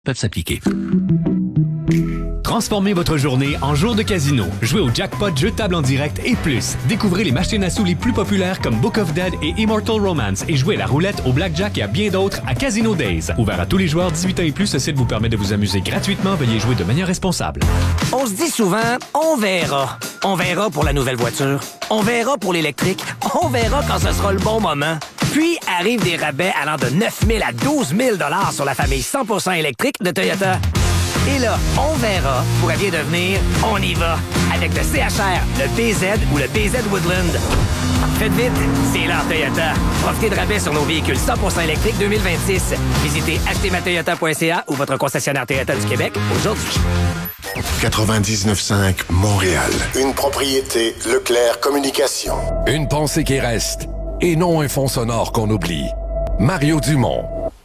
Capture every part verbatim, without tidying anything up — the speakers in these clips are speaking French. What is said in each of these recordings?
peuvent s'appliquer. Transformez votre journée en jour de casino. Jouez au jackpot, jeux de table en direct et plus. Découvrez les machines à sous les plus populaires comme Book of Dead et Immortal Romance et jouez à la roulette, au blackjack et à bien d'autres à Casino Days. Ouvert à tous les joueurs dix-huit ans et plus, ce site vous permet de vous amuser gratuitement. Veuillez jouer de manière responsable. On se dit souvent, on verra. On verra pour la nouvelle voiture. On verra pour l'électrique. On verra quand ce sera le bon moment. Puis arrivent des rabais allant de neuf mille à douze mille dollars sur la famille cent pour cent électrique de Toyota. Et là, on verra pourrait bien devenir on y va avec le C H R, le B Z ou le B Z Woodland. Faites vite, c'est l'heure Toyota. Profitez de rabais sur nos véhicules cent pour cent électriques deux mille vingt-six. Visitez acheter ma toyota point c a ou votre concessionnaire Toyota du Québec aujourd'hui. quatre-vingt-dix-neuf cinq Montréal. Une propriété Leclerc Communication. Une pensée qui reste et non un fond sonore qu'on oublie. Mario Dumont.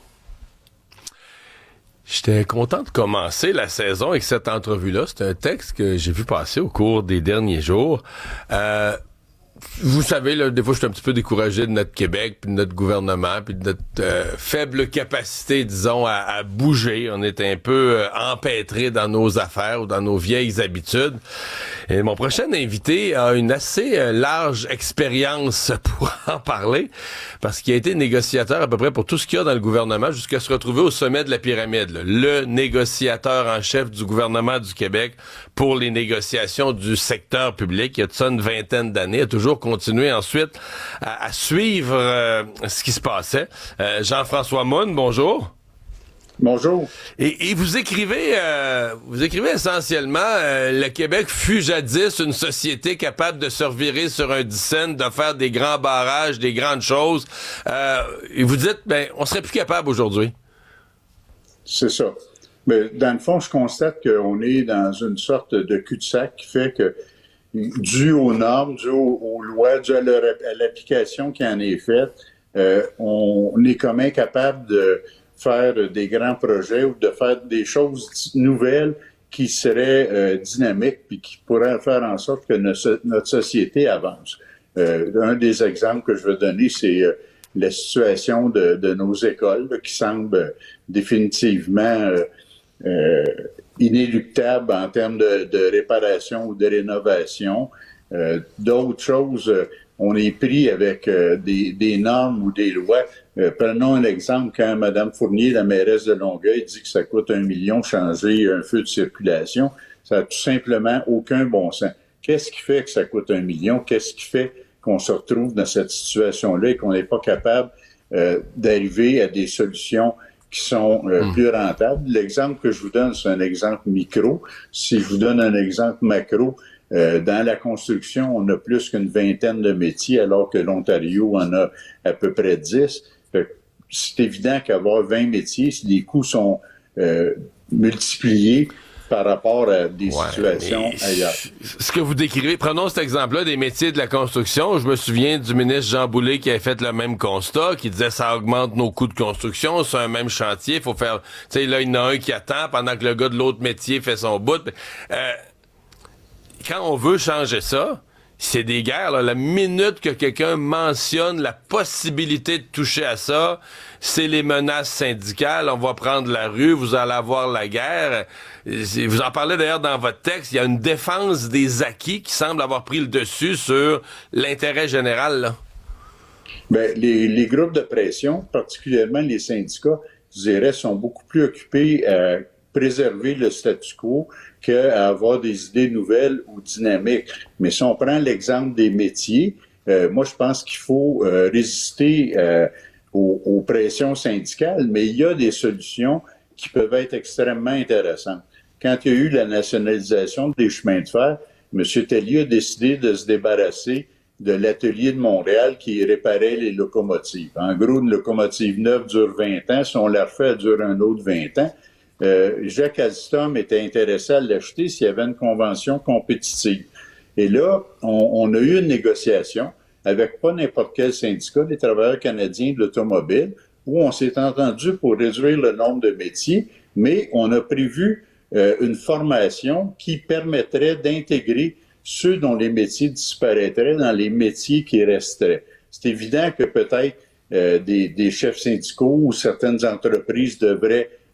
J'étais content de commencer la saison avec cette entrevue-là. C'est un texte que j'ai vu passer au cours des derniers jours. Euh, vous savez, là, des fois, je suis un petit peu découragé de notre Québec, puis de notre gouvernement, puis de notre euh, faible capacité, disons, à, à bouger. On est un peu euh, empêtré dans nos affaires ou dans nos vieilles habitudes. Et mon prochain invité a une assez euh, large expérience pour en parler, parce qu'il a été négociateur à peu près pour tout ce qu'il y a dans le gouvernement jusqu'à se retrouver au sommet de la pyramide. Là. Le négociateur en chef du gouvernement du Québec pour les négociations du secteur public. Il y a de ça une vingtaine d'années. Il a toujours continué ensuite à, à suivre euh, ce qui se passait. Euh, Jean-François Moune, bonjour. Bonjour. Et, et vous écrivez, euh, vous écrivez essentiellement, euh, le Québec fut jadis une société capable de se revirer sur un dixaine, de faire des grands barrages, des grandes choses. Euh, et vous dites, ben, on serait plus capable aujourd'hui. C'est ça. Mais dans le fond, je constate qu'on est dans une sorte de cul-de-sac qui fait que, dû aux normes, dû aux, aux lois, dû à, leur, à l'application qui en est faite, euh, on, on est comme incapable de faire des grands projets ou de faire des choses nouvelles qui seraient euh, dynamiques puis qui pourraient faire en sorte que notre, notre société avance. Euh, un des exemples que je veux donner, c'est euh, la situation de, de nos écoles là, qui semble euh, définitivement euh, euh, inéluctable en termes de, de réparation ou de rénovation. Euh, d'autres choses, euh, on est pris avec euh, des, des normes ou des lois. Euh, prenons un exemple, quand Mme Fournier, la mairesse de Longueuil, dit que ça coûte un million changer un feu de circulation, ça n'a tout simplement aucun bon sens. Qu'est-ce qui fait que ça coûte un million? Qu'est-ce qui fait qu'on se retrouve dans cette situation-là et qu'on n'est pas capable euh, d'arriver à des solutions qui sont euh, mmh. plus rentables? L'exemple que je vous donne, c'est un exemple micro. Si je vous donne un exemple macro, Euh, dans la construction, on a plus qu'une vingtaine de métiers, alors que l'Ontario en a à peu près dix. Fait, c'est évident qu'avoir vingt métiers, si les coûts sont euh, multipliés par rapport à des ouais, situations ailleurs. Ce que vous décrivez, prenons cet exemple-là des métiers de la construction. Je me souviens du ministre Jean Boulet qui avait fait le même constat, qui disait ça augmente nos coûts de construction, c'est un même chantier, il faut faire... Tu sais, là, il y en a un qui attend pendant que le gars de l'autre métier fait son bout. Euh, Quand on veut changer ça, c'est des guerres. Là. La minute que quelqu'un mentionne la possibilité de toucher à ça, c'est les menaces syndicales. On va prendre la rue, vous allez avoir la guerre. Vous en parlez d'ailleurs dans votre texte. Il y a une défense des acquis qui semble avoir pris le dessus sur l'intérêt général. Là. Bien, les, les groupes de pression, particulièrement les syndicats, je dirais, sont beaucoup plus occupés à préserver le statu quo qu'à avoir des idées nouvelles ou dynamiques. Mais si on prend l'exemple des métiers, euh, moi, je pense qu'il faut euh, résister euh, aux, aux pressions syndicales, mais il y a des solutions qui peuvent être extrêmement intéressantes. Quand il y a eu la nationalisation des chemins de fer, M. Tellier a décidé de se débarrasser de l'atelier de Montréal qui réparait les locomotives. En gros, une locomotive neuve dure vingt ans. Si on la refait, elle dure un autre vingt ans. Euh, Jacques Alstom était intéressé à l'acheter s'il y avait une convention compétitive. Et là, on, on a eu une négociation avec pas n'importe quel syndicat, les travailleurs canadiens de l'automobile, où on s'est entendu pour réduire le nombre de métiers, mais on a prévu euh, une formation qui permettrait d'intégrer ceux dont les métiers disparaîtraient dans les métiers qui resteraient. C'est évident que peut-être euh, des, des chefs syndicaux ou certaines entreprises devraient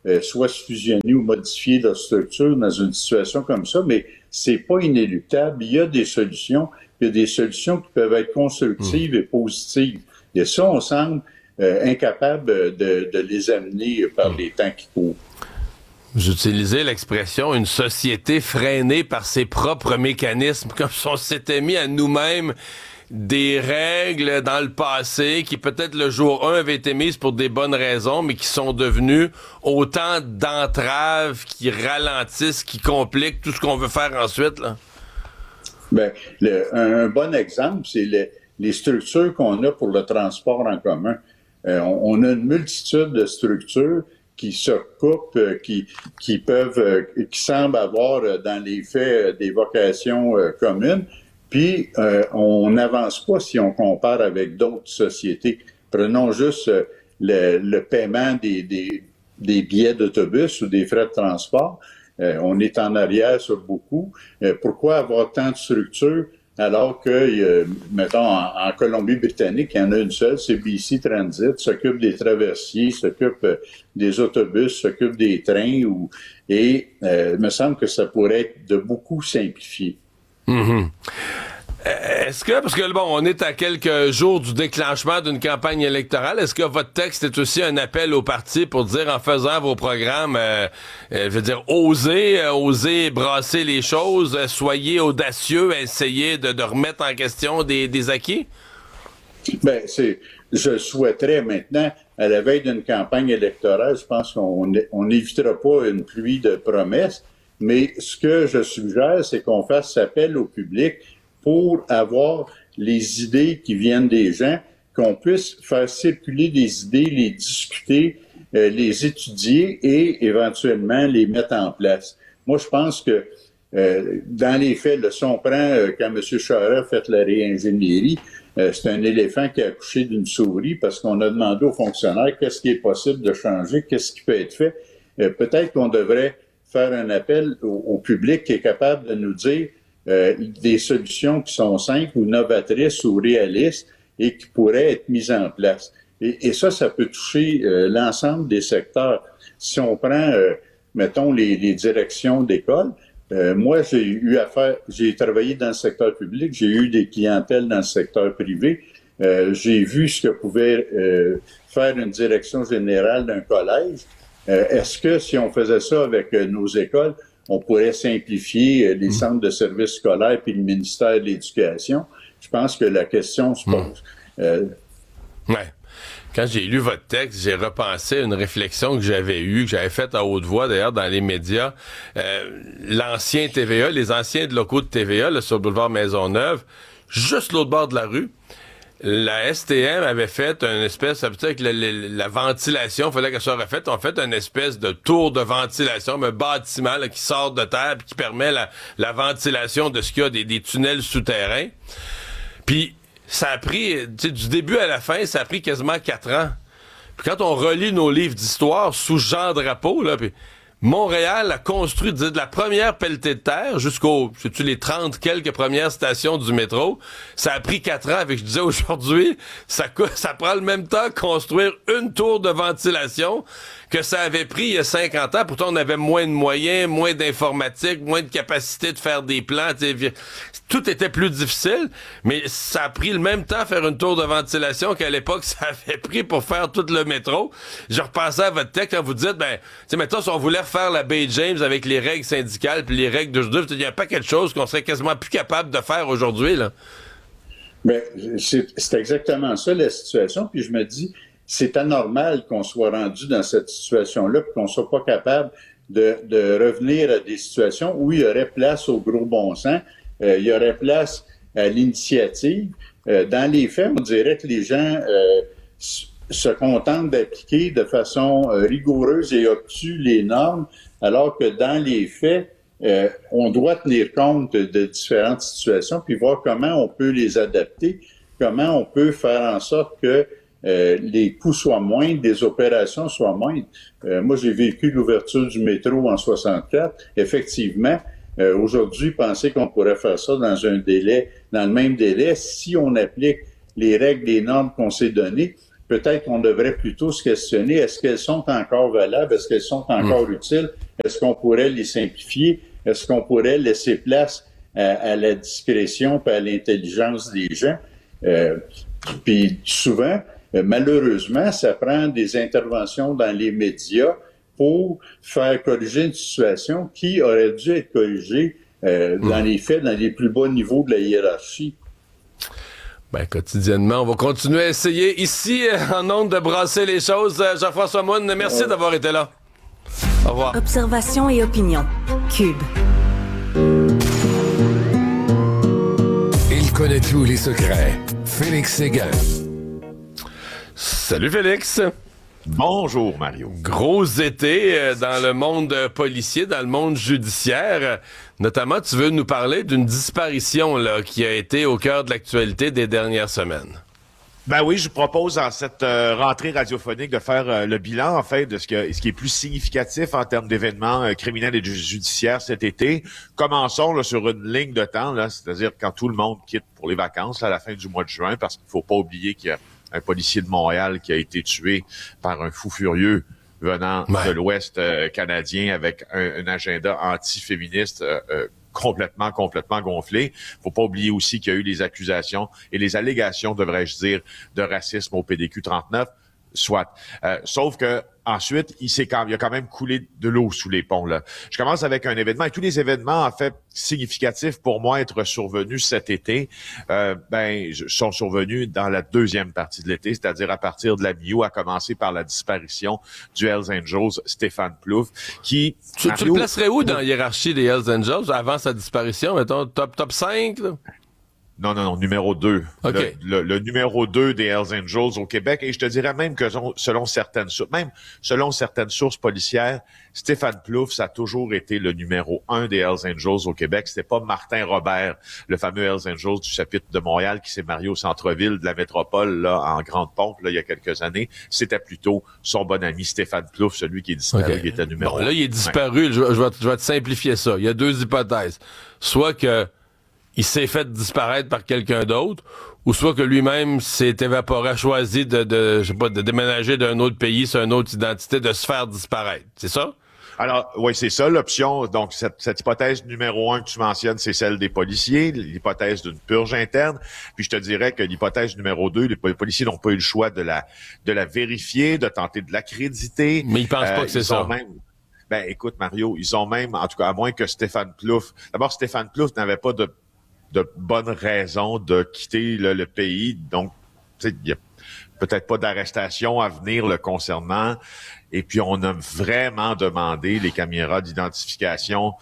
euh, soit se fusionner ou modifier leur structure dans une situation comme ça, mais c'est pas inéluctable. Il y a des solutions, il y a des solutions qui peuvent être constructives mmh. et positives. Et ça, on semble euh, incapable de, de les amener par mmh. les temps qui courent. J'utilisais l'expression « une société freinée par ses propres mécanismes », comme si on s'était mis à nous-mêmes des règles dans le passé qui peut-être le jour un avaient été mises pour des bonnes raisons, mais qui sont devenues autant d'entraves qui ralentissent, qui compliquent tout ce qu'on veut faire ensuite, là. Ben, le, un, un bon exemple, c'est le, les structures qu'on a pour le transport en commun. Euh, on, on a une multitude de structures qui se coupent, euh, qui, qui peuvent, euh, qui semblent avoir euh, dans les faits euh, des vocations euh, communes, puis euh, on n'avance pas si on compare avec d'autres sociétés. Prenons juste euh, le, le paiement des, des, des billets d'autobus ou des frais de transport. Euh, on est en arrière sur beaucoup. Euh, pourquoi avoir tant de structures alors que, euh, mettons, en, en Colombie-Britannique, il y en a une seule, c'est B C Transit, s'occupe des traversiers, s'occupe euh, des autobus, s'occupe des trains, ou, et euh, il me semble que ça pourrait être de beaucoup simplifié. Mm-hmm. Est-ce que, parce que bon, on est à quelques jours du déclenchement d'une campagne électorale, est-ce que votre texte est aussi un appel aux partis pour dire, en faisant vos programmes, euh, euh, je veux dire, osez, euh, osez brasser les choses, euh, soyez audacieux, essayez de, de remettre en question des, des acquis? Ben, c'est, je souhaiterais maintenant, à la veille d'une campagne électorale, je pense qu'on on n'évitera pas une pluie de promesses, mais ce que je suggère, c'est qu'on fasse appel au public pour avoir les idées qui viennent des gens, qu'on puisse faire circuler des idées, les discuter, euh, les étudier et éventuellement les mettre en place. Moi, je pense que euh, dans les faits, là, si on prend euh, quand M. Charest a fait la réingénierie, euh, c'est un éléphant qui a accouché d'une souris parce qu'on a demandé aux fonctionnaires qu'est-ce qui est possible de changer, qu'est-ce qui peut être fait. Euh, peut-être qu'on devrait faire un appel au, au public qui est capable de nous dire Euh, des solutions qui sont simples ou novatrices ou réalistes et qui pourraient être mises en place. Et, et ça, ça peut toucher euh, l'ensemble des secteurs. Si on prend, euh, mettons, les, les directions d'école, euh, moi, j'ai eu affaire, j'ai travaillé dans le secteur public, j'ai eu des clientèles dans le secteur privé, euh, j'ai vu ce que pouvait euh, faire une direction générale d'un collège. Euh, est-ce que si on faisait ça avec euh, nos écoles, on pourrait simplifier euh, les mmh. centres de services scolaires puis le ministère de l'Éducation? Je pense que la question se pose. Mmh. Euh, ouais. Quand j'ai lu votre texte, j'ai repensé à une réflexion que j'avais eue, que j'avais faite à haute voix d'ailleurs dans les médias. Euh, l'ancien T V A, les anciens de locaux de T V A là, sur le boulevard Maisonneuve, juste l'autre bord de la rue, la S T M avait fait une espèce, ça veut dire que la, la, la ventilation, il fallait qu'elle soit refaite, on fait une espèce de tour de ventilation, un bâtiment là, qui sort de terre et qui permet la, la ventilation de ce qu'il y a des, des tunnels souterrains. Puis ça a pris, tu sais, du début à la fin, ça a pris quasiment quatre ans. Puis quand on relit nos livres d'histoire sous Jean Drapeau, là, puis Montréal a construit de la première pelletée de terre jusqu'aux, sais-tu, les trente quelques premières stations du métro. Ça a pris quatre ans. Avec, je disais aujourd'hui, ça, ça prend le même temps construire une tour de ventilation que ça avait pris il y a cinquante ans. Pourtant, on avait moins de moyens, moins d'informatique, moins de capacité de faire des plans. Tout était plus difficile, mais ça a pris le même temps faire une tour de ventilation qu'à l'époque, ça avait pris pour faire tout le métro. Je repensais à votre texte quand vous dites, ben, tu sais, mettons, si on voulait refaire la baie James avec les règles syndicales puis les règles de judo, il y a pas quelque chose qu'on serait quasiment plus capable de faire aujourd'hui, là. Ben, c'est, c'est exactement ça, la situation. Puis je me dis, c'est anormal qu'on soit rendu dans cette situation-là puis qu'on soit pas capable de, de revenir à des situations où il y aurait place au gros bon sens, euh, il y aurait place à l'initiative. Euh, dans les faits, on dirait que les gens euh, se contentent d'appliquer de façon euh, rigoureuse et obtue les normes, alors que dans les faits, euh, on doit tenir compte de, de différentes situations puis voir comment on peut les adapter, comment on peut faire en sorte que Euh, les coûts soient moindres, des opérations soient moindres. Euh, moi, j'ai vécu l'ouverture du métro en soixante-quatre. Effectivement, euh, aujourd'hui, penser qu'on pourrait faire ça dans un délai, dans le même délai, si on applique les règles, les normes qu'on s'est données, peut-être qu'on devrait plutôt se questionner, est-ce qu'elles sont encore valables? Est-ce qu'elles sont encore mmh. utiles? Est-ce qu'on pourrait les simplifier? Est-ce qu'on pourrait laisser place à, à la discrétion et à l'intelligence des gens? Euh, puis souvent, euh, malheureusement, ça prend des interventions dans les médias pour faire corriger une situation qui aurait dû être corrigée euh, mmh. dans les faits, dans les plus bas niveaux de la hiérarchie. Ben, quotidiennement, on va continuer à essayer ici, en ondes, de brasser les choses. Jean-François Moine, merci ouais. d'avoir été là. Au revoir. Observation et opinion. Cube. Il connaît tous les secrets. Félix Séguin. Salut Félix. Bonjour Mario. Gros été euh, dans le monde policier, dans le monde judiciaire. Notamment, tu veux nous parler d'une disparition là, qui a été au cœur de l'actualité des dernières semaines. Ben oui, je vous propose en cette euh, rentrée radiophonique de faire euh, le bilan en fait de ce, que, ce qui est plus significatif en termes d'événements euh, criminels et judiciaires cet été. Commençons là, sur une ligne de temps, là, c'est-à-dire quand tout le monde quitte pour les vacances là, à la fin du mois de juin, parce qu'il faut pas oublier qu'il y a un policier de Montréal qui a été tué par un fou furieux venant ouais. de l'Ouest euh, canadien avec un, un agenda anti-féministe euh, euh, complètement, complètement gonflé. Faut pas oublier aussi qu'il y a eu les accusations et les allégations, devrais-je dire, de racisme au P D Q trente-neuf. Soit. Euh, sauf que ensuite, il s'est quand, il a quand même coulé de l'eau sous les ponts, là. Je commence avec un événement, et tous les événements, en fait, significatifs pour moi être survenus cet été, euh, ben, sont survenus dans la deuxième partie de l'été, c'est-à-dire à partir de la mi-août, à commencer par la disparition du Hells Angels, Stéphane Plouffe, qui... Tu, Mario, tu le placerais où dans la hiérarchie des Hells Angels, avant sa disparition, mettons, top, top cinq, là? Non, non, non, numéro deux. Okay. Le, le, le numéro deux des Hells Angels au Québec. Et je te dirais même que selon certaines sources, même selon certaines sources policières, Stéphane Plouffe, ça a toujours été le numéro un des Hells Angels au Québec. C'était pas Martin Robert, le fameux Hells Angels du chapitre de Montréal qui s'est marié au centre-ville de la métropole, là, en grande pompe, là, il y a quelques années. C'était plutôt son bon ami Stéphane Plouffe, celui qui est disparu, okay. qui était numéro bon, un. Là, il est disparu. Ouais. Je, je, vais, je vais te simplifier ça. Il y a deux hypothèses. Soit que il s'est fait disparaître par quelqu'un d'autre, ou soit que lui-même s'est évaporé, a choisi de, de, je sais pas, de déménager d'un autre pays sur une autre identité, de se faire disparaître. C'est ça? Alors, oui, c'est ça l'option. Donc, cette, cette hypothèse numéro un que tu mentionnes, c'est celle des policiers, l'hypothèse d'une purge interne. Puis je te dirais que l'hypothèse numéro deux, les policiers n'ont pas eu le choix de la, de la vérifier, de tenter de l'accréditer. Mais ils pensent euh, pas que c'est ça. Même, ben, écoute, Mario, ils ont même, en tout cas, à moins que Stéphane Plouffe, d'abord, Stéphane Plouffe n'avait pas de de bonnes raisons de quitter le, le pays. Donc, tu sais, il y a peut-être pas d'arrestation à venir le concernant. Et puis, on a vraiment demandé les caméras d'identification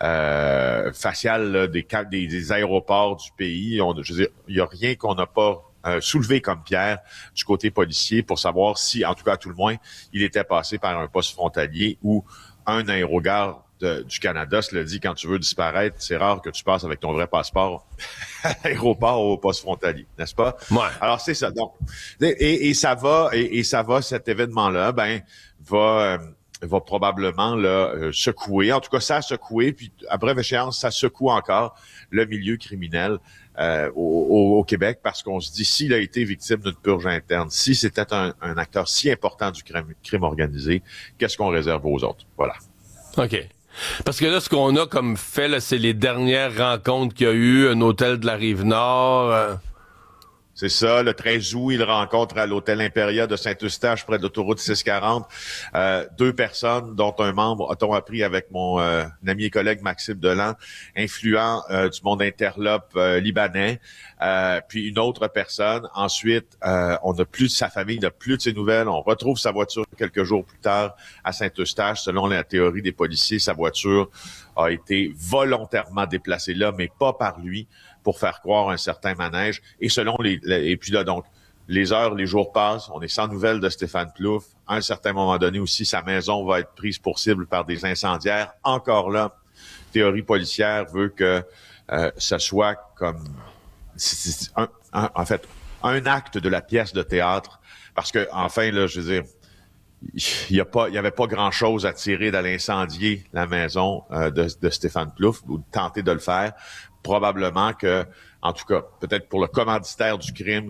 euh, faciale là, des, des, des aéroports du pays. On, je veux dire, il y a rien qu'on n'a pas euh, soulevé comme pierre du côté policier pour savoir si, en tout cas, à tout le moins, il était passé par un poste frontalier ou un aérogare De, du Canada. Cela dit, quand tu veux disparaître, c'est rare que tu passes avec ton vrai passeport à l'aéroport ou au poste frontalier, n'est-ce pas? Ouais. Alors, c'est ça. Donc, et, et ça va, et, et ça va, cet événement-là, ben, va, euh, va probablement, là, euh, secouer. En tout cas, ça a secoué, puis à brève échéance, ça secoue encore le milieu criminel euh, au, au, au Québec, parce qu'on se dit, s'il a été victime d'une purge interne, si c'était un, un acteur si important du crime, crime organisé, qu'est-ce qu'on réserve aux autres? Voilà. OK. Parce que là, ce qu'on a comme fait, là, c'est les dernières rencontres qu'il y a eu, un hôtel de la Rive-Nord. Euh... C'est ça, le treize août, il rencontre à l'hôtel Impérial de Saint-Eustache, près de l'autoroute six cent quarante, euh, deux personnes, dont un membre, a-t-on appris avec mon euh, ami et collègue Maxime Delan, influent euh, du monde interlope euh, libanais, euh, puis une autre personne. Ensuite, euh, on n'a plus de sa famille, n'a plus de ses nouvelles. On retrouve sa voiture quelques jours plus tard à Saint-Eustache. Selon la théorie des policiers, sa voiture a été volontairement déplacée là, mais pas par lui, pour faire croire un certain manège. Et selon les, les et puis là, donc, les heures, les jours passent, on est sans nouvelles de Stéphane Plouffe. À un certain moment donné aussi, sa maison va être prise pour cible par des incendiaires. Encore là, théorie policière veut que euh, ça soit comme, c'est, c'est un, un, en fait, un acte de la pièce de théâtre. Parce que, enfin, là, je veux dire, il y a pas, il y avait pas grand-chose à tirer d'aller incendier la maison euh, de, de Stéphane Plouffe, ou de tenter de le faire. Probablement que, en tout cas, peut-être pour le commanditaire du crime,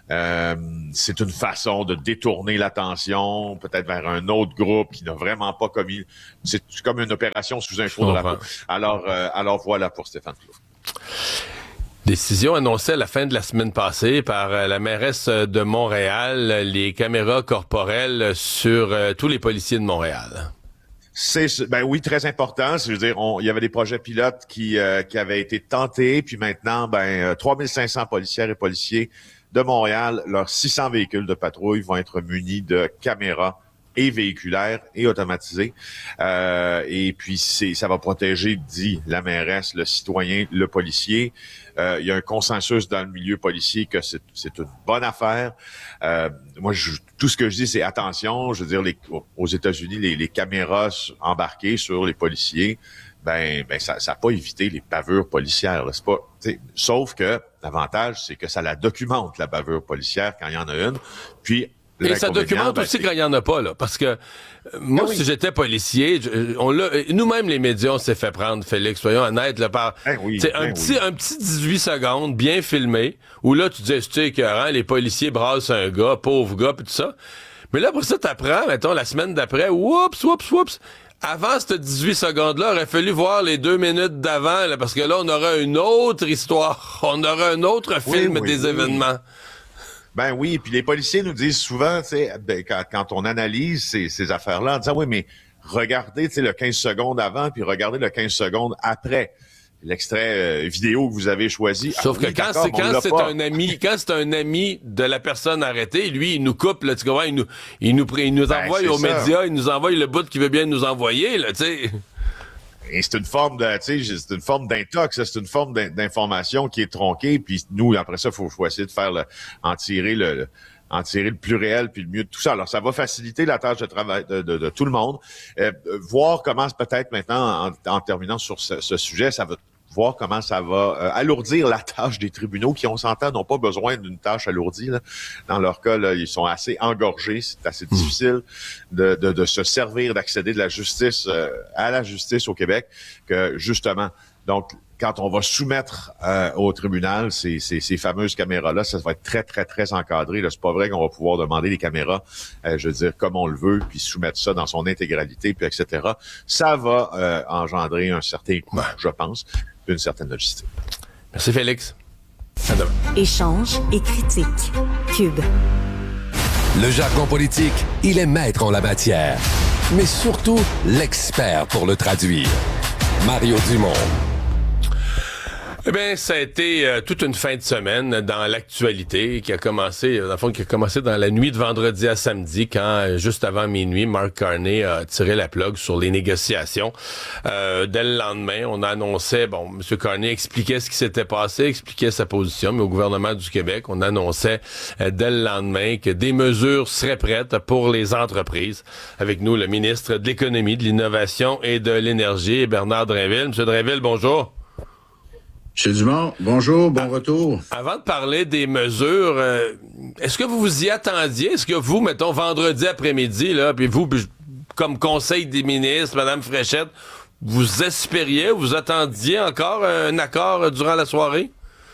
Euh, c'est une façon de détourner l'attention, peut-être vers un autre groupe qui n'a vraiment pas commis. C'est comme une opération sous un faux drapeau. Alors, euh, alors voilà pour Stéphane Plouffe. Décision annoncée à la fin de la semaine passée par euh, la mairesse de Montréal, les caméras corporelles sur euh, tous les policiers de Montréal. C'est ben oui, très important. Je veux dire, on, il y avait des projets pilotes qui euh, qui avaient été tentés, puis maintenant, ben trois mille cinq cents policières et policiers de Montréal, leurs six cents véhicules de patrouille vont être munis de caméras et véhiculaires et automatisés. Euh, et puis, c'est, ça va protéger, dit la mairesse, le citoyen, le policier. Euh, il y a un consensus dans le milieu policier que c'est, c'est une bonne affaire. Euh, moi, je, tout ce que je dis, c'est attention. Je veux dire, les, aux États-Unis, les, les caméras embarquées sur les policiers, ben, ben ça n'a pas évité les bavures policières. Là. C'est pas, sauf que l'avantage, c'est que ça la documente, la bavure policière, quand il y en a une. Puis, et ça documente ben, aussi quand il n'y en a pas, là. Parce que euh, moi, ah oui. si j'étais policier, je, on l'a, nous-mêmes, les médias, on s'est fait prendre, Félix, soyons honnêtes, là, par ben oui, ben un, petit, oui. un petit dix-huit secondes, bien filmé, où là, tu disais, c'est écœurant, les policiers brassent un gars, pauvre gars, pis tout ça. Mais là, après ça, t'apprends, mettons, la semaine d'après, oups, oups, oups. Avant ce dix-huit secondes-là, il aurait fallu voir les deux minutes d'avant, là, parce que là, on aurait une autre histoire. On aurait un autre film oui, oui, des oui, événements. Ben oui, puis les policiers nous disent souvent, tu sais, ben, quand, quand on analyse ces, ces affaires-là, en disant, oui, mais regardez, tu sais, le quinze secondes avant, puis regardez le quinze secondes après. L'extrait euh, vidéo que vous avez choisi. Sauf ah, que oui, quand c'est quand c'est un ami, quand c'est un ami de la personne arrêtée, lui, il nous coupe, là, tu comprends, il nous, il nous, il nous ben, envoie aux ça. médias, il nous envoie le bout qu'il veut bien nous envoyer, là, tu sais. Et c'est une forme de, tu sais, c'est une forme d'intox, c'est une forme d'information qui est tronquée, puis nous, après ça, faut, faut essayer de faire le, en tirer le, le en tirer le plus réel puis le mieux de tout ça. Alors, ça va faciliter la tâche de travail de, de, de tout le monde. Euh, voir comment, peut-être maintenant, en, en terminant sur ce, ce sujet, ça va voir comment ça va euh, alourdir la tâche des tribunaux qui, on s'entend, n'ont pas besoin d'une tâche alourdie. Là. Dans leur cas, là, ils sont assez engorgés. C'est assez mmh. difficile de, de, de se servir, d'accéder de la justice euh, à la justice au Québec que, justement, donc, quand on va soumettre euh, au tribunal ces, ces, ces fameuses caméras-là, ça va être très, très, très encadré. Là, c'est pas vrai qu'on va pouvoir demander les caméras, euh, je veux dire, comme on le veut, puis soumettre ça dans son intégralité, puis et cetera. Ça va euh, engendrer un certain coût, je pense, une certaine logistique. Merci, Félix. À demain. Échange et critique. Cube. Le jargon politique, il est maître en la matière, mais surtout l'expert pour le traduire. Mario Dumont. Eh bien, ça a été euh, toute une fin de semaine dans l'actualité qui a commencé, dans le fond, qui a commencé dans la nuit de vendredi à samedi, quand, euh, juste avant minuit, Mark Carney a tiré la plug sur les négociations. Euh, dès le lendemain, on annonçait, bon, M. Carney expliquait ce qui s'était passé, expliquait sa position, mais au gouvernement du Québec, on annonçait euh, dès le lendemain que des mesures seraient prêtes pour les entreprises. Avec nous, le ministre de l'Économie, de l'Innovation et de l'Énergie, Bernard Drinville. M. Drinville, bonjour. Monsieur Dumont, bonjour, bon retour. Avant de parler des mesures, euh, est-ce que vous vous y attendiez? Est-ce que vous, mettons, vendredi après-midi, là, puis vous, comme conseil des ministres, Mme Fréchette, vous espériez, vous attendiez encore un accord durant la soirée?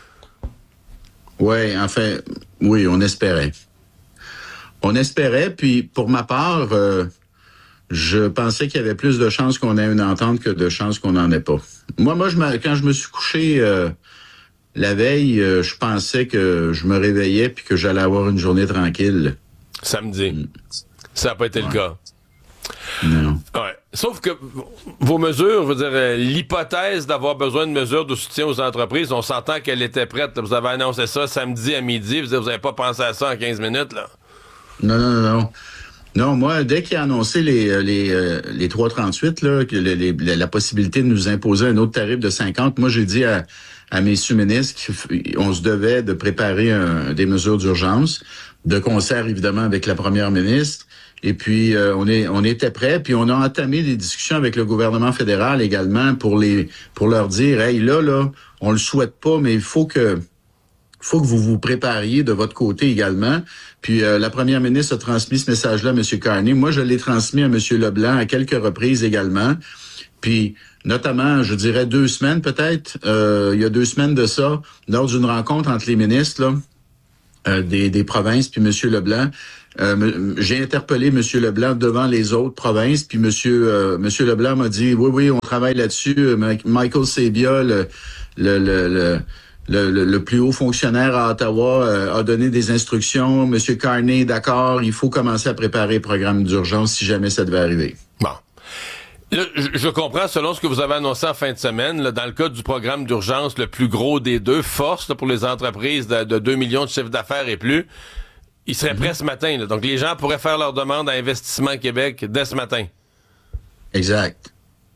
Oui, enfin, oui, on espérait. On espérait, puis pour ma part, euh, je pensais qu'il y avait plus de chances qu'on ait une entente que de chances qu'on n'en ait pas. Moi, moi, je me, quand je me suis couché euh, la veille, euh, je pensais que je me réveillais puis que j'allais avoir une journée tranquille. Samedi. Mm. Ça n'a pas été ouais. le cas. Non. Ouais. Sauf que vos mesures, je veux dire, l'hypothèse d'avoir besoin de mesures de soutien aux entreprises, on s'entend qu'elle était prête. Vous avez annoncé ça samedi à midi. Vous n'avez pas pensé à ça en quinze minutes, là? Non, non, non, non. Non, moi, dès qu'il a annoncé les les les trois trente-huit, là, que les, les, la possibilité de nous imposer un autre tarif de cinquante, moi, j'ai dit à, à mes sous-ministres qu'on se devait de préparer un, des mesures d'urgence, de concert, évidemment, avec la première ministre. Et puis, euh, on est on était prêts, puis on a entamé des discussions avec le gouvernement fédéral également pour les pour leur dire, hey, là, là, on le souhaite pas, mais il faut que faut que vous vous prépariez de votre côté également. Puis euh, la première ministre a transmis ce message-là à M. Carney. Moi, je l'ai transmis à M. Leblanc à quelques reprises également. Puis, notamment, je dirais deux semaines peut-être, euh, il y a deux semaines de ça, lors d'une rencontre entre les ministres, là, euh, des, des provinces, puis M. Leblanc. Euh, j'ai interpellé M. Leblanc devant les autres provinces, puis M. Euh, Monsieur Leblanc m'a dit, oui, oui, on travaille là-dessus. Michael Sabia, le, le, le, le Le, le, le plus haut fonctionnaire à Ottawa euh, a donné des instructions. Monsieur Carney, d'accord, il faut commencer à préparer le programme d'urgence si jamais ça devait arriver. Bon. Là, je, je comprends, selon ce que vous avez annoncé en fin de semaine, là, dans le cas du programme d'urgence, le plus gros des deux, force là, pour les entreprises de, de deux millions de chiffre d'affaires et plus, il serait mm-hmm. prêt ce matin. Là. Donc, les gens pourraient faire leur demande à Investissement Québec dès ce matin. Exact.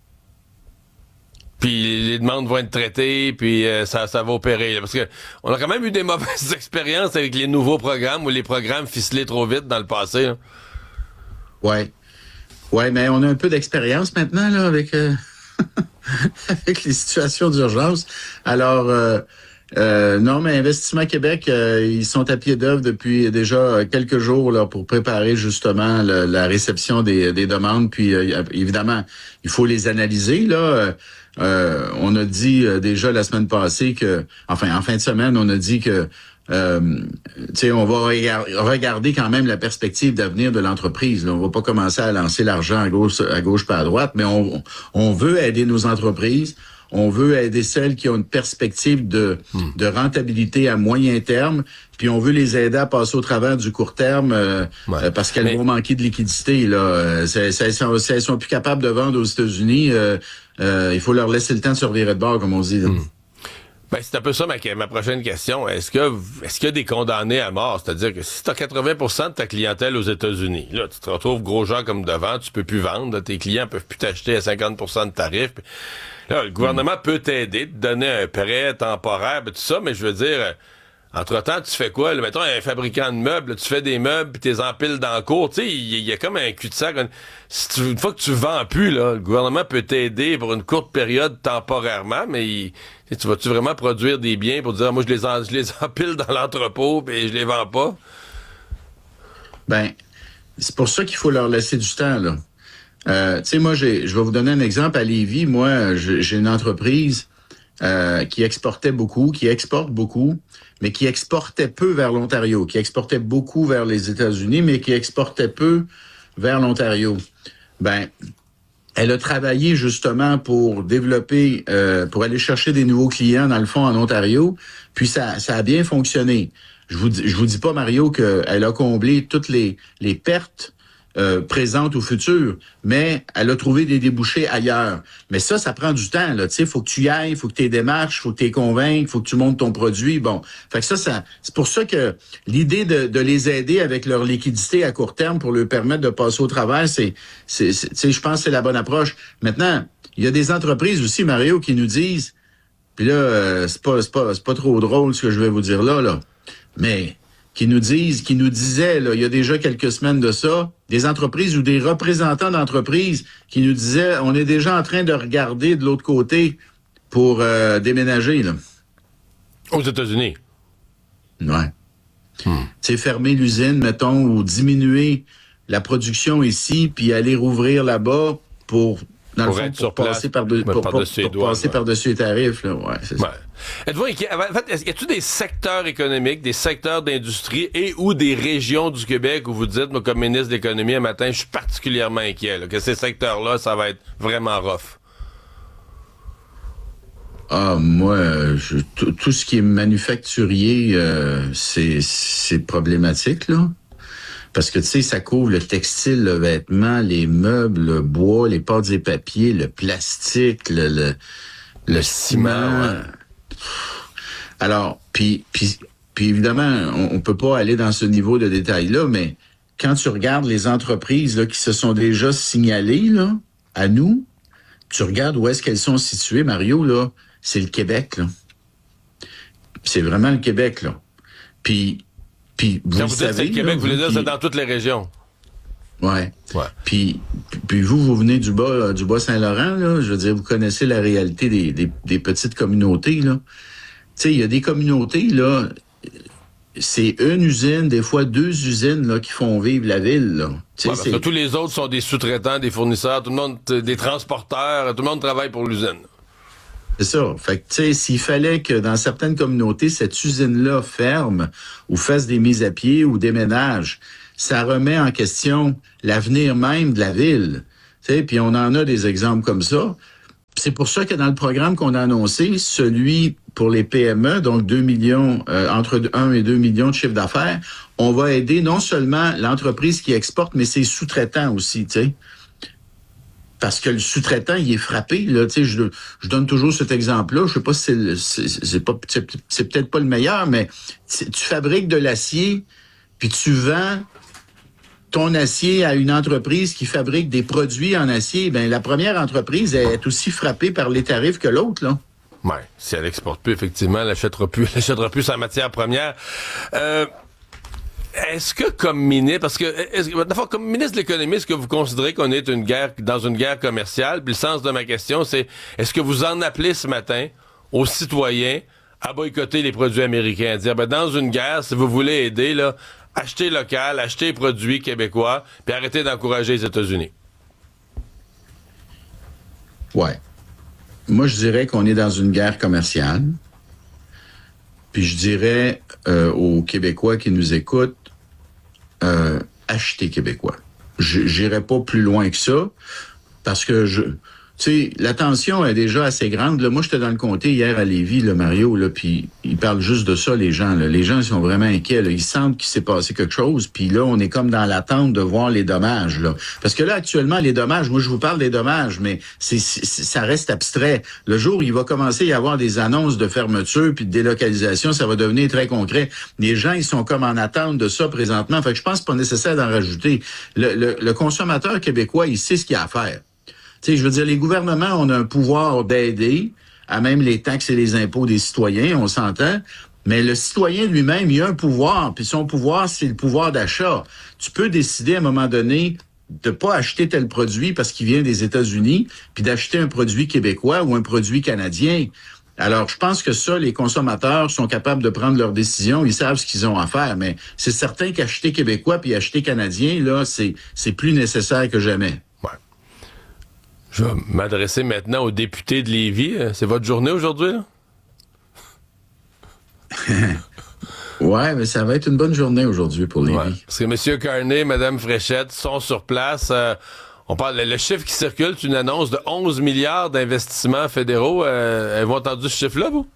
Puis les demandes vont être traitées, puis euh, ça, ça va opérer. Là, parce que on a quand même eu des mauvaises expériences avec les nouveaux programmes ou les programmes ficelés trop vite dans le passé. Là. Ouais. Ouais, mais on a un peu d'expérience maintenant là avec, euh, avec les situations d'urgence. Alors, euh, euh, non, mais Investissement Québec, euh, ils sont à pied d'œuvre depuis déjà quelques jours là pour préparer justement le, la réception des, des demandes. Puis euh, évidemment, il faut les analyser là. Euh, Euh, on a dit euh, déjà la semaine passée que, enfin, en fin de semaine, on a dit que, euh, tu sais, on va rega- regarder quand même la perspective d'avenir de l'entreprise. Là. On va pas commencer à lancer l'argent à gauche, à gauche pas à droite, mais on, on veut aider nos entreprises. On veut aider celles qui ont une perspective de, hmm. de rentabilité à moyen terme, puis on veut les aider à passer au travers du court terme euh, ouais. euh, parce qu'elles mais... vont manquer de liquidité. Là, si elles sont, elles sont plus capables de vendre aux États-Unis, euh, euh, il faut leur laisser le temps de se revirer de bord, comme on dit. Là. Hmm. Ben, c'est un peu ça ma, ma prochaine question. Est-ce que est-ce qu'il y a des condamnés à mort? C'est-à-dire que si tu as quatre-vingts pour cent de ta clientèle aux États-Unis, là, tu te retrouves gros gens comme devant, tu peux plus vendre, là, tes clients peuvent plus t'acheter à cinquante pour cent de tarif. Puis, là, le gouvernement mmh. peut t'aider, te donner un prêt temporaire, ben, tout ça, mais je veux dire, euh, entre-temps, tu fais quoi? Là, mettons, un fabricant de meubles, là, tu fais des meubles, puis t'es empiles dans le cours. Tu sais, il y, y a comme un cul-de-sac. Si tu, une fois que tu vends plus, là, le gouvernement peut t'aider pour une courte période temporairement, mais il, tu vas-tu vraiment produire des biens pour dire, moi, je les, en, je les empile dans l'entrepôt, puis je les vends pas? Ben, c'est pour ça qu'il faut leur laisser du temps, là. Euh, tu sais, moi, j'ai, je vais vous donner un exemple. À Lévis, moi, j'ai une entreprise euh, qui exportait beaucoup, qui exporte beaucoup, mais qui exportait peu vers l'Ontario, qui exportait beaucoup vers les États-Unis, mais qui exportait peu vers l'Ontario. Ben, elle a travaillé justement pour développer, euh, pour aller chercher des nouveaux clients, dans le fond, en Ontario, puis ça, ça a bien fonctionné. Je vous, je vous dis pas, Mario, qu'elle a comblé toutes les, les pertes Euh, présente ou future, mais elle a trouvé des débouchés ailleurs. Mais ça, ça prend du temps, là. Tu sais, faut que tu y ailles, faut que tu aies démarches, faut que tu les convainques, faut que tu montes ton produit. Bon. Fait que ça, ça, c'est pour ça que l'idée de, de les aider avec leur liquidité à court terme pour leur permettre de passer au travers, c'est, c'est, c'est tu sais, je pense que c'est la bonne approche. Maintenant, il y a des entreprises aussi, Mario, qui nous disent, puis là, euh, c'est pas, c'est pas, c'est pas trop drôle ce que je vais vous dire là, là, mais qui nous disent, qui nous disaient, là, il y a déjà quelques semaines de ça, des entreprises ou des représentants d'entreprises qui nous disaient, on est déjà en train de regarder de l'autre côté pour euh, déménager, là. Aux États-Unis? Ouais. Hmm. Tu sais, fermer l'usine, mettons, ou diminuer la production ici, puis aller rouvrir là-bas pour... Dans pour le fond, être pour sur passer place, par-dessus par pour, dessus pour, pour passer ouais. par-dessus les tarifs. Là. Ouais, c'est ça. Ouais. Êtes-vous inquiet? En fait, est-ce, y a-t-il des secteurs économiques, des secteurs d'industrie et ou des régions du Québec où vous dites, moi, comme ministre de l'Économie, un matin, je suis particulièrement inquiet, là, que ces secteurs-là, ça va être vraiment rough? Ah, moi, je, tout, tout ce qui est manufacturier, euh, c'est, c'est problématique, là. Parce que, tu sais, ça couvre le textile, le vêtement, les meubles, le bois, les pâtes et papiers, le plastique, le, le, le, le ciment. ciment ouais. Alors, puis, puis, puis évidemment, on, on peut pas aller dans ce niveau de détail-là, mais quand tu regardes les entreprises là, qui se sont déjà signalées là, à nous, tu regardes où est-ce qu'elles sont situées, Mario, là, c'est le Québec, là. C'est vraiment le Québec, là. Puis, Puis, vous, Quand vous savez, dites c'est le Québec, là, vous voulez dire puis, c'est dans toutes les régions? Ouais. ouais. Puis, puis vous, vous venez du bas, du Bas-Saint-Laurent, là. Je veux dire, vous connaissez la réalité des, des, des petites communautés, là. Tu sais, il y a des communautés, là. C'est une usine, des fois deux usines, là, qui font vivre la ville, là. Ouais, parce c'est... que tous les autres sont des sous-traitants, des fournisseurs, tout le monde, des transporteurs, tout le monde travaille pour l'usine. C'est ça. Fait que, tu sais, s'il fallait que dans certaines communautés, cette usine-là ferme ou fasse des mises à pied ou déménage, ça remet en question l'avenir même de la ville. Tu sais, puis on en a des exemples comme ça. C'est pour ça que dans le programme qu'on a annoncé, celui pour les P M E, donc deux millions, euh, entre un et deux millions de chiffre d'affaires, on va aider non seulement l'entreprise qui exporte, mais ses sous-traitants aussi, tu sais. Parce que le sous-traitant, il est frappé. Là, tu sais, je, je donne toujours cet exemple-là. Je sais pas si c'est, le, c'est, c'est, pas, c'est, c'est peut-être pas le meilleur, mais tu fabriques de l'acier, puis tu vends ton acier à une entreprise qui fabrique des produits en acier. Ben la première entreprise elle est aussi frappée par les tarifs que l'autre, là. Ouais, si elle exporte plus, effectivement, elle n'achètera plus, elle achètera plus sa matière première. Euh, Est-ce que comme ministre, parce que est-ce, d'abord, comme ministre de l'économie, est-ce que vous considérez qu'on est une guerre dans une guerre commerciale? Puis le sens de ma question, c'est est-ce que vous en appelez ce matin aux citoyens à boycotter les produits américains, à dire ben dans une guerre, si vous voulez aider, là, achetez local, achetez produits québécois, puis arrêtez d'encourager les États-Unis? Ouais. Moi, je dirais qu'on est dans une guerre commerciale. Puis je dirais euh, aux Québécois qui nous écoutent, euh, achetez québécois. Je j'irai pas plus loin que ça, parce que je, tu sais, la tension est déjà assez grande. Là, moi, j'étais dans le comté hier à Lévis, là, Mario, là, puis ils parlent juste de ça, les gens. Là. Les gens ils sont vraiment inquiets. Là. Ils sentent qu'il s'est passé quelque chose, puis là, on est comme dans l'attente de voir les dommages. Là. Parce que là, actuellement, les dommages, moi, je vous parle des dommages, mais c'est, c'est ça reste abstrait. Le jour où il va commencer à y avoir des annonces de fermeture puis de délocalisation, ça va devenir très concret. Les gens, ils sont comme en attente de ça présentement. Fait que je pense pas nécessaire d'en rajouter. Le, le, le consommateur québécois, il sait ce qu'il a à faire. Tu sais, je veux dire, les gouvernements ont un pouvoir d'aider à même les taxes et les impôts des citoyens, on s'entend, mais le citoyen lui-même, il a un pouvoir, puis son pouvoir, c'est le pouvoir d'achat. Tu peux décider à un moment donné de pas acheter tel produit parce qu'il vient des États-Unis, puis d'acheter un produit québécois ou un produit canadien. Alors, je pense que ça, les consommateurs sont capables de prendre leurs décisions, ils savent ce qu'ils ont à faire, mais c'est certain qu'acheter québécois puis acheter canadien, là, c'est, c'est plus nécessaire que jamais. Je vais m'adresser maintenant aux députés de Lévis. C'est votre journée aujourd'hui, là? Ouais, mais ça va être une bonne journée aujourd'hui pour Lévis. Ouais, parce que M. Carney, Mme Fréchette sont sur place. Euh, on parle, le chiffre qui circule, c'est une annonce de onze milliards d'investissements fédéraux. Euh, avez-vous entendu ce chiffre-là, vous?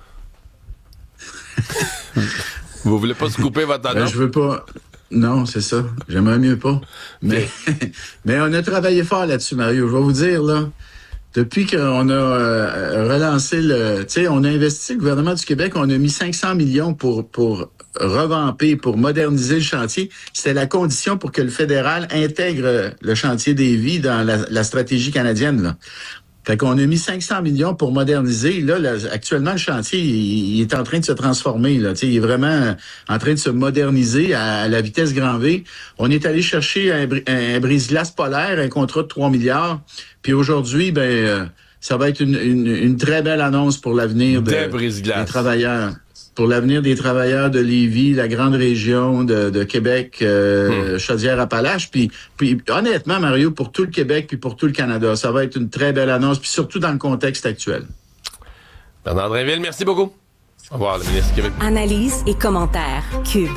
Vous voulez pas se couper votre annonce? Ben, je veux pas... Non, c'est ça. J'aimerais mieux pas. Mais, mais on a travaillé fort là-dessus, Mario. Je vais vous dire, là, depuis qu'on a euh, relancé le... Tu sais, on a investi, le gouvernement du Québec, on a mis cinq cents millions pour, pour revamper, pour moderniser le chantier. C'était la condition pour que le fédéral intègre le chantier des vies dans la, la stratégie canadienne, là. Fait qu'on a mis cinq cents millions pour moderniser. Là, là actuellement, le chantier, il, il est en train de se transformer. Là. T'sais, il est vraiment en train de se moderniser à, à la vitesse grand V. On est allé chercher un, un, un brise-glace polaire, un contrat de trois milliards. Puis aujourd'hui, ben, euh, ça va être une, une, une très belle annonce pour l'avenir de, des travailleurs. Pour l'avenir des travailleurs de Lévis, la grande région de, de Québec, euh, hmm. Chaudière-Appalaches. Puis, puis honnêtement, Mario, pour tout le Québec puis pour tout le Canada, ça va être une très belle annonce, puis surtout dans le contexte actuel. Bernard Drinville, merci beaucoup. Au revoir, le ministre du Québec. Analyse et commentaires. Cube.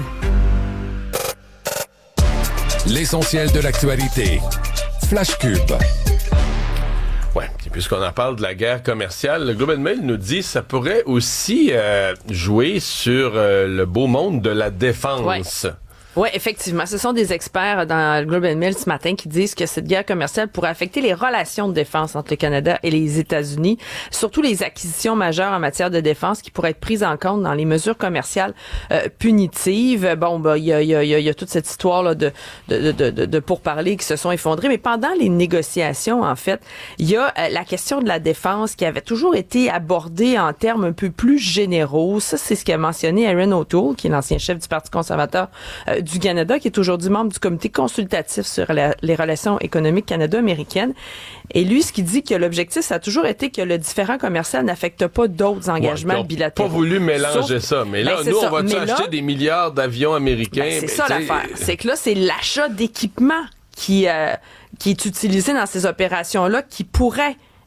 L'essentiel de l'actualité. Flash Cube. Ouais, et puisqu'on en parle de la guerre commerciale, le Globe and Mail nous dit que ça pourrait aussi euh, jouer sur euh, le beau monde de la défense. Ouais. Oui, effectivement. Ce sont des experts dans le Globe and Mail ce matin qui disent que cette guerre commerciale pourrait affecter les relations de défense entre le Canada et les États-Unis, surtout les acquisitions majeures en matière de défense qui pourraient être prises en compte dans les mesures commerciales euh, punitives. Bon, ben, il y a, y a, y a, y a toute cette histoire là de, de, de, de, de pourparlers qui se sont effondrés. Mais pendant les négociations, en fait, il y a euh, la question de la défense qui avait toujours été abordée en termes un peu plus généraux. Ça, c'est ce qu'a mentionné Erin O'Toole, qui est l'ancien chef du Parti conservateur euh, du Canada, qui est aujourd'hui membre du comité consultatif sur la, les relations économiques canado-américaines. Et lui, ce qu'il dit que l'objectif, ça a toujours été que le différend commercial n'affecte pas d'autres engagements ouais, bilatéraux. Pas voulu mélanger Sauf, ça, mais là, ben, nous, ça. on va-tu acheter là, des milliards d'avions américains? Ben, c'est ben, ça l'affaire. C'est que là, c'est l'achat d'équipements qui, euh, qui est utilisé dans ces opérations-là qui pourrait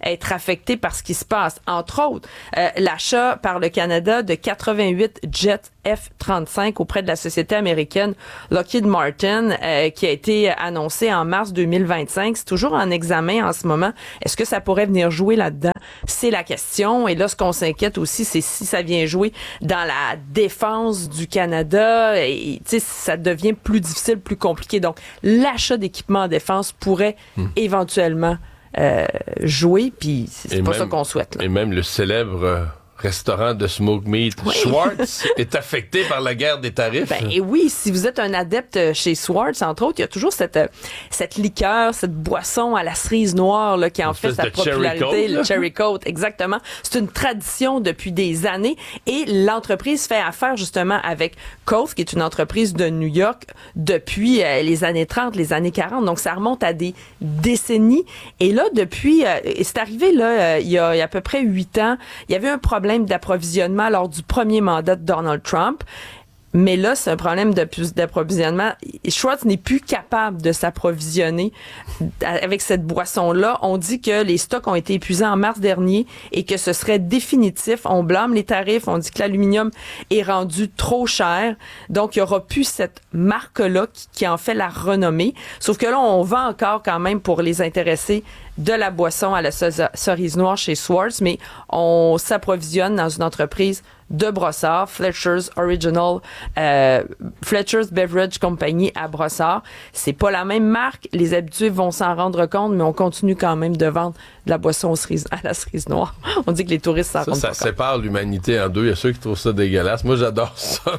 être affectés par ce qui se passe. Entre autres, euh, l'achat par le Canada de quatre-vingt-huit jets F trente-cinq auprès de la société américaine Lockheed Martin, euh, qui a été annoncé en mars deux mille vingt-cinq. C'est toujours en examen en ce moment. Est-ce que ça pourrait venir jouer là-dedans? C'est la question. Et là, ce qu'on s'inquiète aussi, c'est si ça vient jouer dans la défense du Canada. Et, tu sais, ça devient plus difficile, plus compliqué. Donc, l'achat d'équipements en défense pourrait hmm. éventuellement euh, jouer. Puis, c'est et pas même, ça qu'on souhaite. Là. Et même le célèbre... Euh... restaurant de smoke meat oui. Schwartz est affecté par la guerre des tarifs. Ben et oui, si vous êtes un adepte chez Schwartz, entre autres, il y a toujours cette cette liqueur, cette boisson à la cerise noire là, qui en fait sa popularité, le cherry coat, exactement. C'est une tradition depuis des années et l'entreprise fait affaire justement avec Coast, qui est une entreprise de New York depuis euh, les années trente, les années quarante. Donc ça remonte à des décennies. Et là, depuis, euh, c'est arrivé là, euh, il y a, il y a à peu près huit ans, il y avait un problème d'approvisionnement lors du premier mandat de Donald Trump. Mais là, c'est un problème de plus d'approvisionnement. Schwartz n'est plus capable de s'approvisionner avec cette boisson-là. On dit que les stocks ont été épuisés en mars dernier et que ce serait définitif. On blâme les tarifs. On dit que l'aluminium est rendu trop cher. Donc, il n'y aura plus cette marque-là qui, qui en fait la renommée. Sauf que là, on vend encore quand même pour les intéressés de la boisson à la cerise noire chez Schwartz, mais on s'approvisionne dans une entreprise de Brossard, Fletcher's Original, euh, Fletcher's Beverage Company à Brossard. C'est pas la même marque. Les habitués vont s'en rendre compte, mais on continue quand même de vendre de la boisson aux cerises, à la cerise noire. On dit que les touristes s'en rendent Ça, pas ça compte. sépare l'humanité en deux. Il y a ceux qui trouvent ça dégueulasse. Moi, j'adore ça.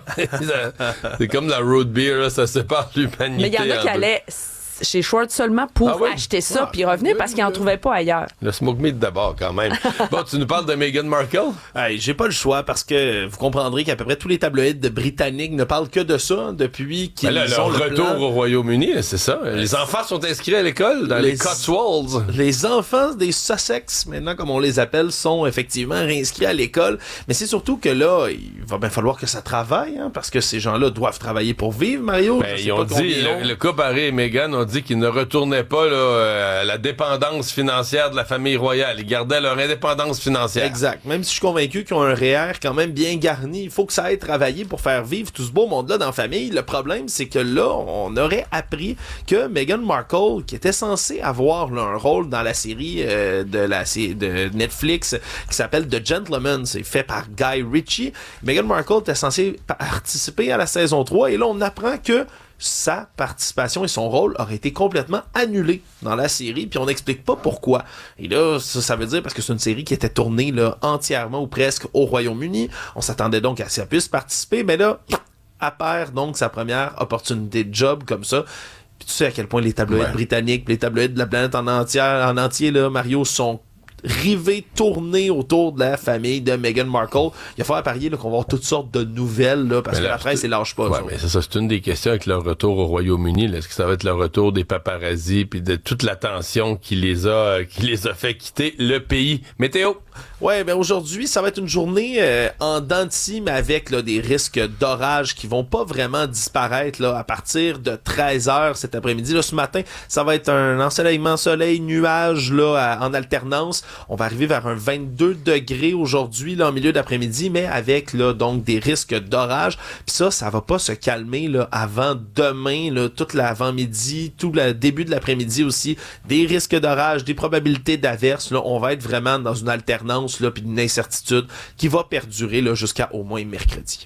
C'est comme la road beer, là, ça sépare l'humanité en deux. Mais il y en a qui allaient chez Schwartz seulement pour ah oui? acheter ça, ah, puis revenir parce qu'ils n'en trouvaient pas ailleurs. Le smoke meat d'abord, quand même. Bon, tu nous parles de Meghan Markle? Hey, j'ai pas le choix parce que vous comprendrez qu'à peu près tous les tabloïds britanniques ne parlent que de ça depuis qu'ils là, ont le le retour plan. au Royaume-Uni, c'est ça. Les enfants sont inscrits à l'école dans les, les Cotswolds. Les enfants des Sussex, maintenant comme on les appelle, sont effectivement réinscrits à l'école. Mais c'est surtout que là, il va bien falloir que ça travaille, hein, parce que ces gens-là doivent travailler pour vivre, Mario. Ben, ils ont dit, le, le couple Harry et Meghan ont dit qu'ils ne retournaient pas là, euh, la dépendance financière de la famille royale. Ils gardaient leur indépendance financière. Exact. Même si je suis convaincu qu'ils ont un R E E R quand même bien garni, il faut que ça aille travailler pour faire vivre tout ce beau monde-là dans la famille. Le problème, c'est que là, on aurait appris que Meghan Markle, qui était censée avoir là, un rôle dans la série euh, de, la, de Netflix qui s'appelle The Gentleman, c'est fait par Guy Ritchie, Meghan Markle était censée participer à la saison trois et là, on apprend que sa participation et son rôle auraient été complètement annulés dans la série, puis on n'explique pas pourquoi. Et là, ça, ça veut dire parce que c'est une série qui était tournée là, entièrement ou presque au Royaume-Uni. On s'attendait donc à ce qu'elle puisse participer, mais là, elle perd donc sa première opportunité de job comme ça. Puis tu sais à quel point les tabloïds ouais. britanniques, les tabloïds de la planète en entier, en entier là, Mario, sont rivés, tournés autour de la famille de Meghan Markle. Il va falloir parier là, qu'on va avoir toutes sortes de nouvelles là, parce là, que la presse, elle lâche pas. Ouais, mais c'est ça, c'est une des questions avec leur retour au Royaume-Uni. Là. Est-ce que ça va être le retour des paparazzis puis de toute l'attention qui les a euh, qui les a fait quitter le pays? Météo! Ouais, ben aujourd'hui, ça va être une journée euh, en dents de scie, mais avec là, des risques d'orage qui vont pas vraiment disparaître là, à partir de treize heures cet après-midi. Là, ce matin, ça va être un ensoleillement soleil, nuage là, à, en alternance. On va arriver vers un vingt-deux degrés aujourd'hui là, en milieu d'après-midi, mais avec là, donc des risques d'orage. Puis ça, ça va pas se calmer là, avant demain, là, toute l'avant-midi, tout le début de l'après-midi aussi. Des risques d'orage, des probabilités d'averses. Là, on va être vraiment dans une alternance là, puis une incertitude qui va perdurer là, jusqu'à au moins mercredi.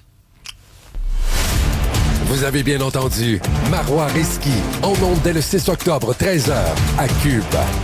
Vous avez bien entendu, Marois Risky, en ondes dès le six octobre, treize heures, à Cube.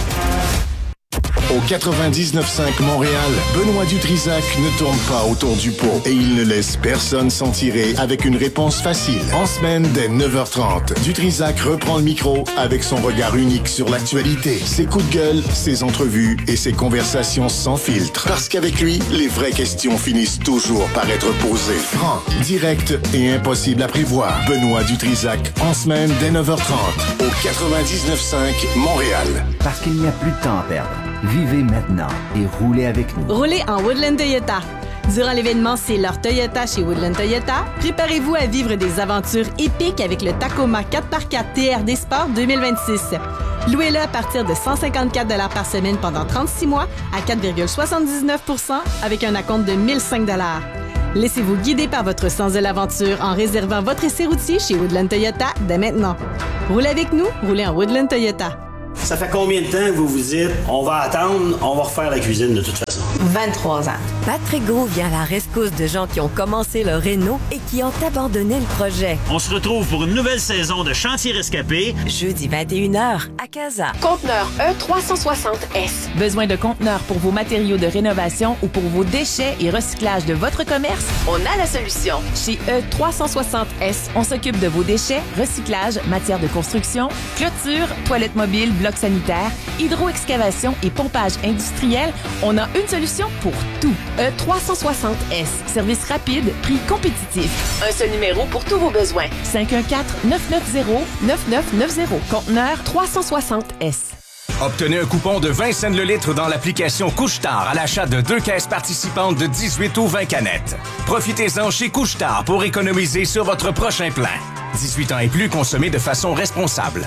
Au quatre-vingt-dix-neuf cinq Montréal, Benoît Dutrisac ne tourne pas autour du pot et il ne laisse personne s'en tirer avec une réponse facile. En semaine, dès neuf heures trente, Dutrisac reprend le micro avec son regard unique sur l'actualité, ses coups de gueule, ses entrevues et ses conversations sans filtre. Parce qu'avec lui, les vraies questions finissent toujours par être posées. Franc, direct et impossible à prévoir. Benoît Dutrisac, en semaine, dès neuf heures trente, au quatre-vingt-dix-neuf cinq Montréal. Parce qu'il n'y a plus de temps à perdre. Vivez maintenant et roulez avec nous. Roulez en Woodland Toyota. Durant l'événement C'est l'heure Toyota chez Woodland Toyota, préparez-vous à vivre des aventures épiques avec le Tacoma quatre par quatre T R D Sport deux mille vingt-six. Louez-le à partir de cent cinquante-quatre dollars par semaine pendant trente-six mois à quatre virgule soixante-dix-neuf pour cent avec un acompte de mille cinq dollars. Laissez-vous guider par votre sens de l'aventure en réservant votre essai routier chez Woodland Toyota dès maintenant. Roulez avec nous, roulez en Woodland Toyota. Ça fait combien de temps que vous vous dites « on va attendre, on va refaire la cuisine de toute façon » vingt-trois ans. Patrick Gros vient à la rescousse de gens qui ont commencé leur réno et qui ont abandonné le projet. On se retrouve pour une nouvelle saison de Chantier Rescapé. Jeudi vingt et une heures à Casa. Conteneur E trois cent soixante S. Besoin de conteneurs pour vos matériaux de rénovation ou pour vos déchets et recyclage de votre commerce? On a la solution. Chez E trois cent soixante S, on s'occupe de vos déchets, recyclage, matières de construction, clôture, toilettes mobiles, blocs sanitaires, hydro-excavation et pompage industriel. On a une solution pour tout. E trois cent soixante S. Service rapide, prix compétitif. Un seul numéro pour tous vos besoins. cinq un quatre, neuf neuf zéro, neuf neuf neuf zéro. Conteneur trois cent soixante S. Obtenez un coupon de vingt cents le litre dans l'application Couche-Tard à l'achat de deux caisses participantes de dix-huit ou vingt canettes. Profitez-en chez Couche-Tard pour économiser sur votre prochain plein. dix-huit ans et plus, consommés de façon responsable.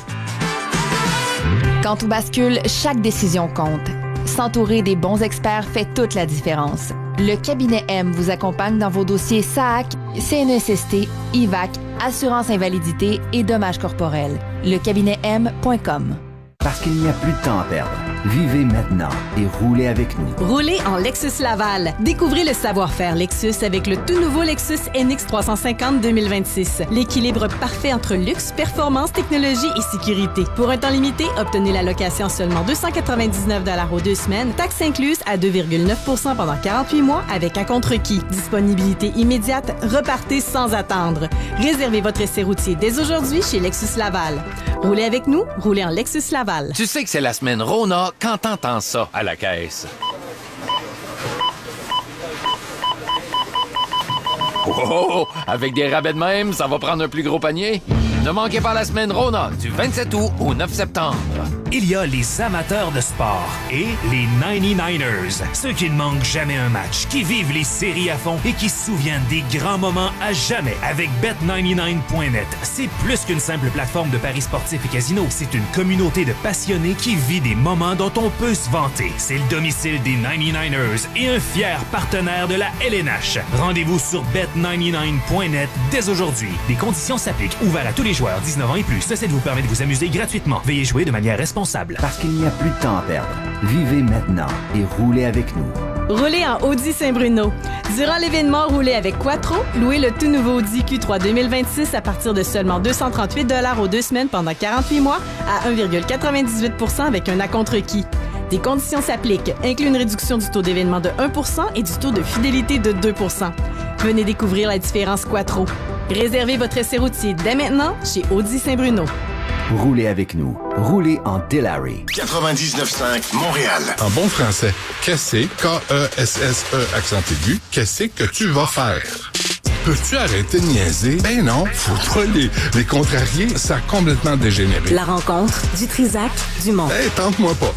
Quand tout bascule, chaque décision compte. S'entourer des bons experts fait toute la différence. Le cabinet M vous accompagne dans vos dossiers S A C, C N S S T, I V A C, assurance invalidité et dommages corporels. Le cabinet M point com. Parce qu'il n'y a plus de temps à perdre. Vivez maintenant et roulez avec nous. Roulez en Lexus Laval. Découvrez le savoir-faire Lexus avec le tout nouveau Lexus N X trois cent cinquante deux mille vingt-six. L'équilibre parfait entre luxe, performance, technologie et sécurité. Pour un temps limité, obtenez la location seulement deux cent quatre-vingt-dix-neuf dollars aux deux semaines, taxes incluses à deux virgule neuf pour cent pendant quarante-huit mois avec un contre-qui. Disponibilité immédiate, repartez sans attendre. Réservez votre essai routier dès aujourd'hui chez Lexus Laval. Roulez avec nous, roulez en Lexus Laval. Tu sais que c'est la semaine Rona quand t'entends ça à la caisse. Oh, avec des rabais de même, ça va prendre un plus gros panier. Ne manquez pas la semaine Rona du vingt-sept août au neuf septembre. Il y a les amateurs de sport et les ninety-niners. Ceux qui ne manquent jamais un match, qui vivent les séries à fond et qui se souviennent des grands moments à jamais avec bet ninety-nine point net. C'est plus qu'une simple plateforme de paris sportifs et casino. C'est une communauté de passionnés qui vit des moments dont on peut se vanter. C'est le domicile des ninety-niners et un fier partenaire de la L N H. Rendez-vous sur bet ninety-nine point net dès aujourd'hui. Des conditions s'appliquent. Ouvert à tous les joueurs dix-neuf ans et plus. Ceci vous permet de vous amuser gratuitement. Veuillez jouer de manière responsable. Parce qu'il n'y a plus de temps à perdre. Vivez maintenant et roulez avec nous. Roulez en Audi Saint-Bruno. Durant l'événement Roulez avec Quattro, louez le tout nouveau Audi Q trois deux mille vingt-six à partir de seulement deux cent trente-huit dollars aux deux semaines pendant quarante-huit mois à un virgule quatre-vingt-dix-huit pour cent avec un acompte requis. Des conditions s'appliquent, inclut une réduction du taux d'événement de un pour cent et du taux de fidélité de deux pour cent. Venez découvrir la différence Quattro. Réservez votre essai routier dès maintenant chez Audi Saint-Bruno. Roulez avec nous. Roulez en Delary. quatre-vingt-dix-neuf cinq Montréal. En bon français, qu'est-ce K E S S E accent aigu, qu'est-ce que tu vas faire? Peux-tu arrêter de niaiser? Ben non, faut pas les, les contrarier, ça a complètement dégénéré. La rencontre du Trisac du Mont. Hey, tente-moi pas.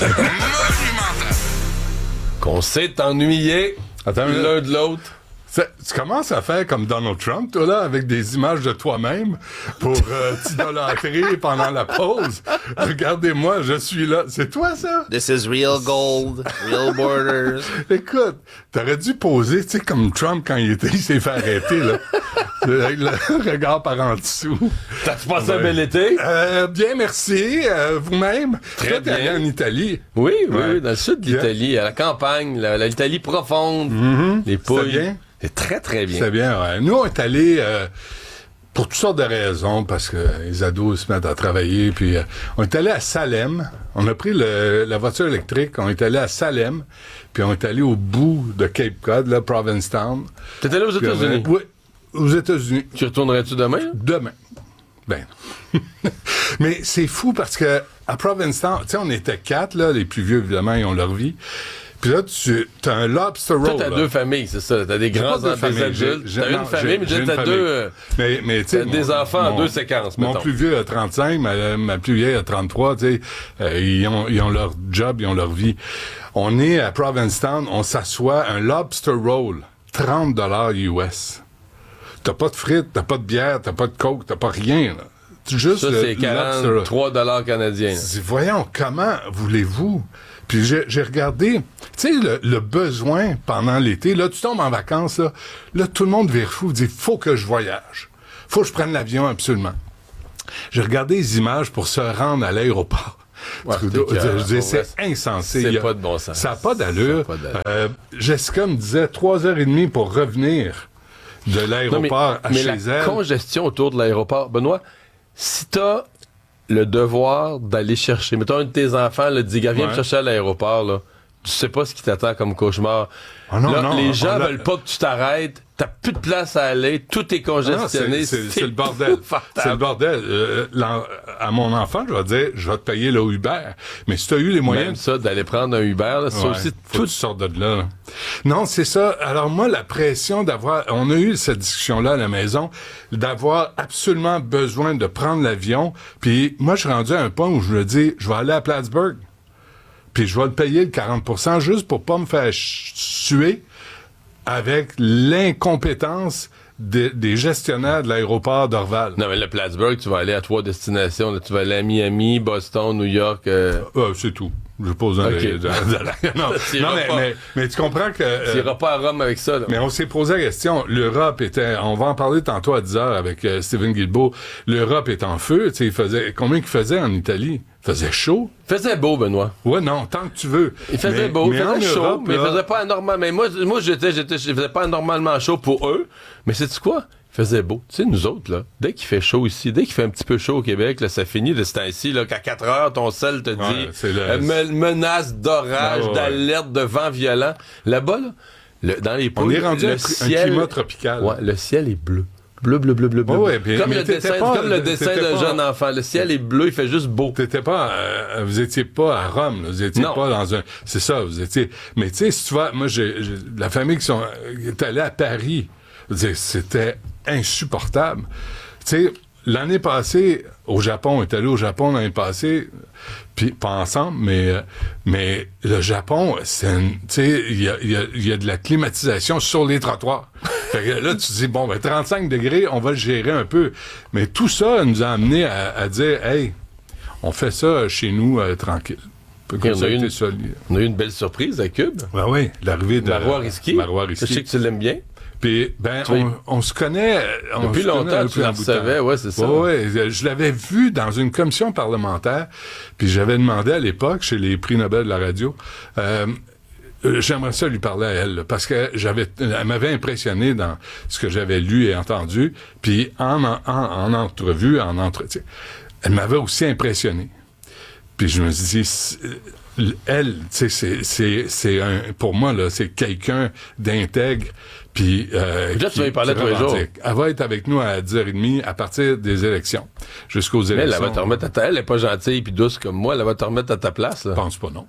Qu'on s'est ennuyé l'un de l'autre. Ça, tu commences à faire comme Donald Trump, toi, là, avec des images de toi-même pour euh, t'idolâtrer pendant la pause. Regardez-moi, je suis là. C'est toi, ça? This is real gold, real borders. Écoute, t'aurais dû poser, tu sais, comme Trump quand il, était, il s'est fait arrêter, là. Avec le regard par en dessous. T'as-tu passé ouais. un bel été? Euh, bien, merci. Euh, vous-même? Très Toi, bien. T'es allé en Italie. Oui, oui, ouais. dans le sud de l'Italie, à la campagne, la, la l'Italie profonde, mm-hmm. les pouilles. C'est bien? C'est très, très bien. C'est bien, ouais. Nous, on est allés euh, pour toutes sortes de raisons, parce que les ados se mettent à travailler, puis euh, on est allé à Salem. On a pris le, la voiture électrique, on est allé à Salem, puis on est allé au bout de Cape Cod, là, Provincetown. T'es allé aux États-Unis? Oui, aux États-Unis. Tu retournerais-tu demain? Demain. Ben. Mais c'est fou parce que à Provincetown, tu sais, on était quatre, là, les plus vieux, évidemment, ils ont leur vie. Puis là, tu as un lobster roll. Toi, t'as là. deux familles, c'est ça. T'as des grands, des familles, adultes. j'ai, t'as non, une famille, mais j'ai t'as une deux... Euh, mais, mais, t'as mon, des enfants mon, en deux séquences, Mon mettons. plus vieux a trente-cinq, ma, ma plus vieille a trente-trois, tu sais. Euh, ils, ont, ils ont leur job, ils ont leur vie. On est à Provincetown, on s'assoit, un lobster roll. trente dollars U S. T'as pas de frites, t'as pas de bière, t'as pas de coke, t'as pas rien, là. Juste ça, le, c'est quarante-trois dollars canadiens. Voyons, comment voulez-vous? Puis j'ai, j'ai regardé, tu sais, le, le besoin pendant l'été, là, tu tombes en vacances, là, là tout le monde vire fou, dit, faut que je voyage. Faut que je prenne l'avion, absolument. J'ai regardé les images pour se rendre à l'aéroport. Ouais, Trudeau, que, je dis, c'est reste, insensé. C'est a, pas de bon sens. Ça n'a pas d'allure. Pas d'allure. Euh, Jessica me disait trois heures et demie pour revenir de l'aéroport non, mais, à mais chez la elle. La congestion autour de l'aéroport, Benoît, si t'as le devoir d'aller chercher, mettons un de tes enfants, là, dit, viens ouais. me chercher à l'aéroport, là, tu sais pas ce qui t'attend comme cauchemar. Oh non, là, non, les gens là, veulent pas que tu t'arrêtes, t'as plus de place à aller, tout est congestionné. Non, c'est, c'est, c'est le bordel. C'est le bordel. Euh, à mon enfant, je vais dire, je vais te payer le Uber. Mais si tu as eu les moyens... Même ça, d'aller prendre un Uber, là, c'est ouais, aussi faut tout... que tu sortes de là, là. Non, c'est ça. Alors moi, la pression d'avoir... On a eu cette discussion-là à la maison, d'avoir absolument besoin de prendre l'avion. Puis moi, je suis rendu à un point où je me dis, je vais aller à Plattsburgh. Puis je vais le payer le quarante pour cent juste pour pas me faire suer avec l'incompétence de, des gestionnaires de l'aéroport d'Orval. Non, mais le Plattsburgh, tu vas aller à trois destinations. Là. Tu vas aller à Miami, Boston, New York. Euh... Euh, c'est tout. Je pose un... Okay. De, de, de, non, non mais, mais, mais tu comprends que... Euh, tu iras pas à Rome avec ça. Là. Mais on s'est posé la question. L'Europe était... On va en parler tantôt à dix heures avec euh, Stephen Guilbeault. L'Europe est en feu. Tu sais, il faisait... Combien qu'il faisait en Italie? Il faisait chaud. Il faisait beau, Benoît. Ouais, non, tant que tu veux. Il faisait mais, beau, mais il faisait chaud, Europe, mais là... il faisait pas anormal. Mais moi, moi j'étais, j'étais, je faisais pas anormalement chaud pour eux. Mais sais-tu quoi? Il faisait beau. Tu sais, nous autres, là, dès qu'il fait chaud ici, dès qu'il fait un petit peu chaud au Québec, là, ça finit de ce temps-ci, là, qu'à quatre heures, ton sel te dit ouais, c'est le... euh, me- menace d'orage, ah, ouais. d'alerte, de vent violent. Là-bas, là, le, dans les poules, on est rendu le un, ciel, un climat tropical. Ouais, le ciel est bleu. Bleu, bleu, bleu, bleu, bleu. Oh ouais, puis, comme, mais le dessin, pas, comme le dessin d'un pas, jeune enfant. Le ciel est bleu, il fait juste beau. T'étais pas, euh, vous étiez pas à Rome, là, vous étiez non. pas dans un, c'est ça, vous étiez, mais tu sais, si tu vas, moi, j'ai, j'ai la famille qui sont, qui est allée à Paris, je veux dire, c'était insupportable. Tu sais, l'année passée, au Japon, on est allé au Japon l'année passée, puis pas ensemble, mais mais le Japon, c'est, tu sais, il y a, y, a, y a de la climatisation sur les trottoirs. Fait que là, tu te dis, bon, ben trente-cinq degrés, on va le gérer un peu. Mais tout ça nous a amené à, à dire, hey, on fait ça chez nous, euh, tranquille. Okay, on, a une, on a eu une belle surprise à Cube. Ben oui, l'arrivée de Marois Risky. Marois Risky. Je sais que tu l'aimes bien. Puis, ben, on, on se connaît... On Depuis se longtemps, connaît tu le savais, ouais, c'est ça. Oui, ouais, je l'avais vu dans une commission parlementaire, puis j'avais demandé à l'époque, chez les prix Nobel de la radio, euh, j'aimerais ça lui parler à elle, là, parce que j'avais, elle m'avait impressionné dans ce que j'avais lu et entendu, puis en, en, en entrevue, en entretien, elle m'avait aussi impressionné. Puis je me suis dit... Elle, tu sais, c'est, c'est, c'est un, pour moi, là, c'est quelqu'un d'intègre, puis euh, là, tu vas y parler tous les jours. Elle va être avec nous à dix heures trente à partir des élections, jusqu'aux élections. Mais elle, elle va te remettre à ta... Elle est pas gentille puis douce comme moi, elle va te remettre à ta place, là. Je pense pas, non.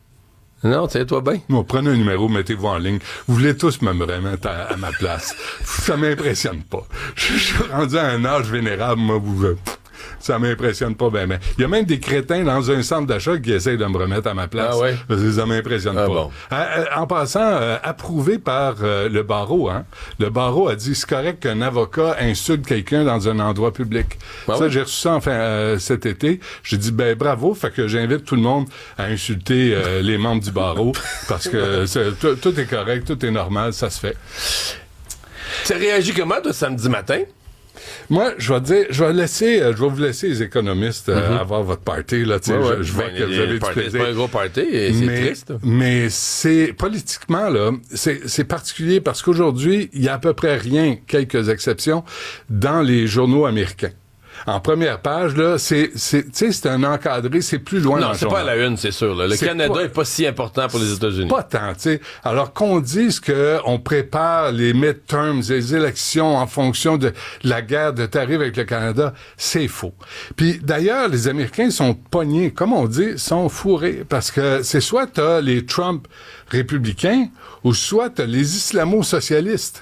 Non, tiens-toi bien. Bon, prenez un numéro, mettez-vous en ligne. Vous voulez tous me remettre à, à ma place. Ça m'impressionne pas. Je suis rendu à un âge vénérable, moi, vous... Ça m'impressionne pas bien. Il y a même des crétins dans un centre d'achat qui essayent de me remettre à ma place. Ah ouais? Ça m'impressionne ah pas. Bon. Euh, en passant, euh, approuvé par euh, le barreau, hein. Le barreau a dit c'est correct qu'un avocat insulte quelqu'un dans un endroit public. Ah ça, ouais? j'ai reçu ça enfin euh, cet été. J'ai dit ben bravo, fait que j'invite tout le monde à insulter euh, les membres du barreau parce que c'est, tout, tout est correct, tout est normal, ça se fait. Tu as réagi comment, toi, samedi matin? Moi, je vais dire, je vais laisser, euh, je vais vous laisser les économistes euh, mm-hmm. avoir votre party là. Tu sais, ouais, je, ouais. je vois ben, que vous avez du plaisir. C'est pas un gros party, et c'est mais, triste. Mais c'est politiquement là, c'est, c'est particulier parce qu'aujourd'hui, il y a à peu près rien, quelques exceptions, dans les journaux américains. En première page, là, c'est, c'est, tu sais, c'est un encadré, c'est plus loin. Non, dans c'est le pas journal. à la une, c'est sûr. Là. Le c'est Canada pas, est pas si important pour les États-Unis. Pas tant, tu sais. Alors qu'on dise que on prépare les midterms, les élections en fonction de la guerre de tarifs avec le Canada, c'est faux. Puis d'ailleurs, les Américains sont pognés, comme on dit, sont fourrés, parce que c'est soit t'as les Trump républicains, ou soit t'as les islamo-socialistes.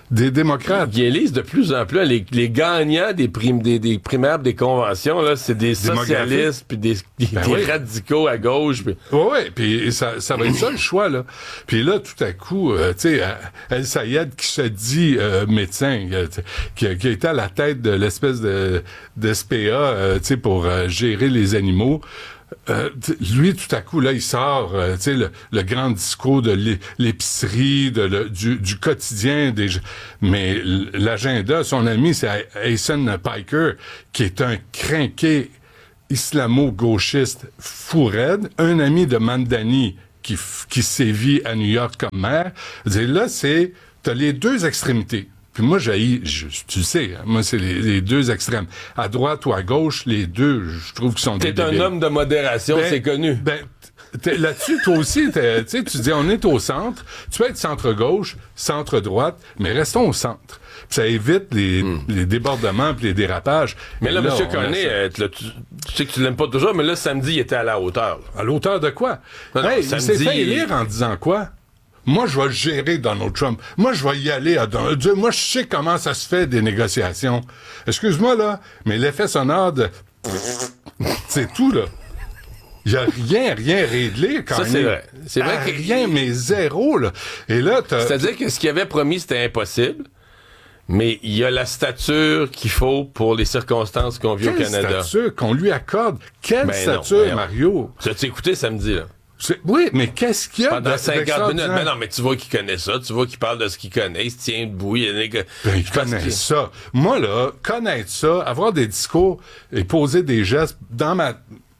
des démocrates. Ils élisent de plus en plus les, les gagnants des, prim, des, des primaires, des conventions, là, c'est des socialistes, puis des, des, ben des oui. radicaux à gauche. Oui, oui, puis ça, ça va être ça le choix, là. Puis là, tout à coup, euh, tu sais, El Sayed qui se dit euh, médecin, euh, qui, a, qui a été à la tête de l'espèce de, de S P A, euh, tu sais, pour euh, gérer les animaux. Euh, lui, tout à coup, là, il sort, euh, tu sais, le, le grand discours de l'épicerie, de le, du, du quotidien des. Mais l'agenda, son ami, c'est Hasan Piker, qui est un crinqué islamo-gauchiste fou raide, un ami de Mandani qui, qui sévit à New York comme maire. Là, c'est, t'as les deux extrémités. Puis moi, j'haïs, je, tu le sais, moi, c'est les, les deux extrêmes. À droite ou à gauche, les deux, je trouve qu'ils sont des T'es un débiles. Homme de modération, ben, c'est connu. Ben, là-dessus, toi aussi, tu sais, tu dis, on est au centre. Tu peux être centre-gauche, centre-droite, mais restons au centre. Puis ça évite les, hmm. les débordements puis les dérapages. Mais là, là M. Carney, euh, tu, tu sais que tu l'aimes pas toujours, mais là, samedi, il était à la hauteur. Là. À la hauteur de quoi? Non, hey, non, il s'est samedi, fait élire en disant quoi? Moi, je vais gérer Donald Trump. Moi, je vais y aller à Donald Trump. Moi, je sais comment ça se fait des négociations. Excuse-moi, là, mais l'effet sonore de... c'est tout, là. Il n'y a rien, rien réglé quand même. Ça, c'est vrai. C'est vrai ah, que... Rien, mais zéro, là. Et là, t'as... C'est-à-dire que ce qu'il avait promis, c'était impossible, mais il y a la stature qu'il faut pour les circonstances qu'on vit Quelle au Canada. Quelle stature qu'on lui accorde? Quelle ben stature, non, Mario? Tu as écouté samedi, là? C'est, oui, mais qu'est-ce qu'il y a pendant cinquante minutes? Ben non, mais tu vois qu'il connaît ça, tu vois qu'il parle de ce qu'il connaît, il se tient debout, il, est... ben, il connaît qu'il... ça. Moi, là, connaître ça, avoir des discours et poser des gestes dans ma...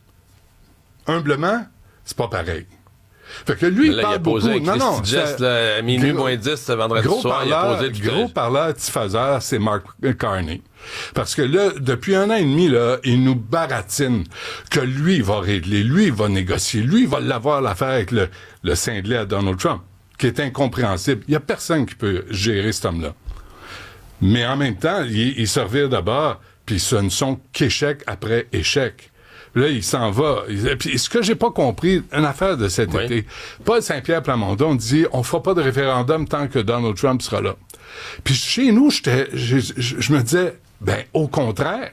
Humblement, c'est pas pareil. Fait que lui, là, il parle il a posé beaucoup. Un non, non, geste, là, à minuit gros, moins dix, ce vendredi gros soir, parleur, il a posé tout gros le... parleur diffuseur, c'est Mark Carney. Parce que là, depuis un an et demi, là, il nous baratine que lui, il va régler, lui, il va négocier, lui, il va l'avoir l'affaire avec le, le cinglé à Donald Trump, qui est incompréhensible. Il y a personne qui peut gérer cet homme-là. Mais en même temps, il, il se revire d'abord, puis ce ne sont qu'échec après échec. Là, il s'en va. Puis, ce que j'ai pas compris, une affaire de cet oui. été, Paul Saint-Pierre Plamondon dit on fera pas de référendum tant que Donald Trump sera là. Puis chez nous, j'étais, je, je, je me disais, ben au contraire,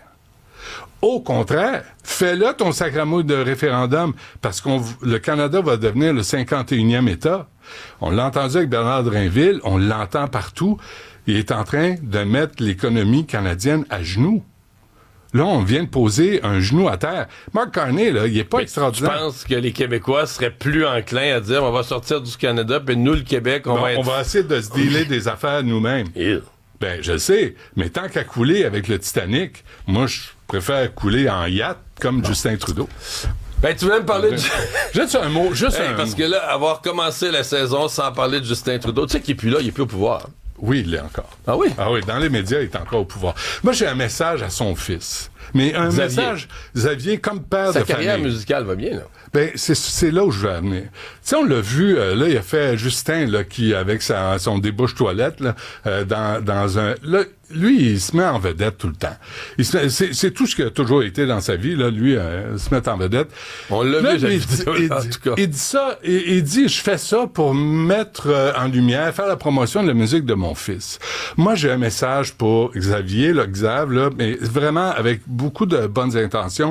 au contraire, fais-le ton sacramouille de référendum parce que le Canada va devenir le cinquante et unième État. On l'a entendu avec Bernard Drinville, on l'entend partout. Il est en train de mettre l'économie canadienne à genoux. Là, on vient de poser un genou à terre. Mark Carney, là, il est pas mais extraordinaire. Je pense que les Québécois seraient plus enclins à dire on va sortir du Canada, puis nous, le Québec, on bon, va être... On va essayer de se dealer des affaires nous-mêmes. Yeah. Ben, je le sais, mais tant qu'à couler avec le Titanic, moi, je préfère couler en yacht comme bon. Justin Trudeau. Ben, tu voulais me parler de... Juste un mot, juste hey, un Parce que là, avoir commencé la saison sans parler de Justin Trudeau, tu sais qu'il est plus là, il est plus au pouvoir. Oui, il l'est encore. Ah oui? Ah oui, dans les médias, il est encore au pouvoir. Moi, j'ai un message à son fils. Mais un Xavier. message, Xavier, comme père Sa de carrière famille. musicale va bien, là. Ben, c'est, c'est là où je veux amener. Tu sais, on l'a vu, euh, là, il a fait Justin, là, qui, avec sa, son débouche-toilette, là, euh, dans, dans un... Là, lui, il se met en vedette tout le temps. Il se met, c'est, c'est tout ce qui a toujours été dans sa vie, là, lui, euh, se mettre en vedette. On l'a là, vu, lui, il, vidéo, il, là, en tout cas. il dit ça, il, il dit, je fais ça pour mettre euh, en lumière, faire la promotion de la musique de mon fils. Moi, j'ai un message pour Xavier, là, Xav, là, mais vraiment avec beaucoup de bonnes intentions.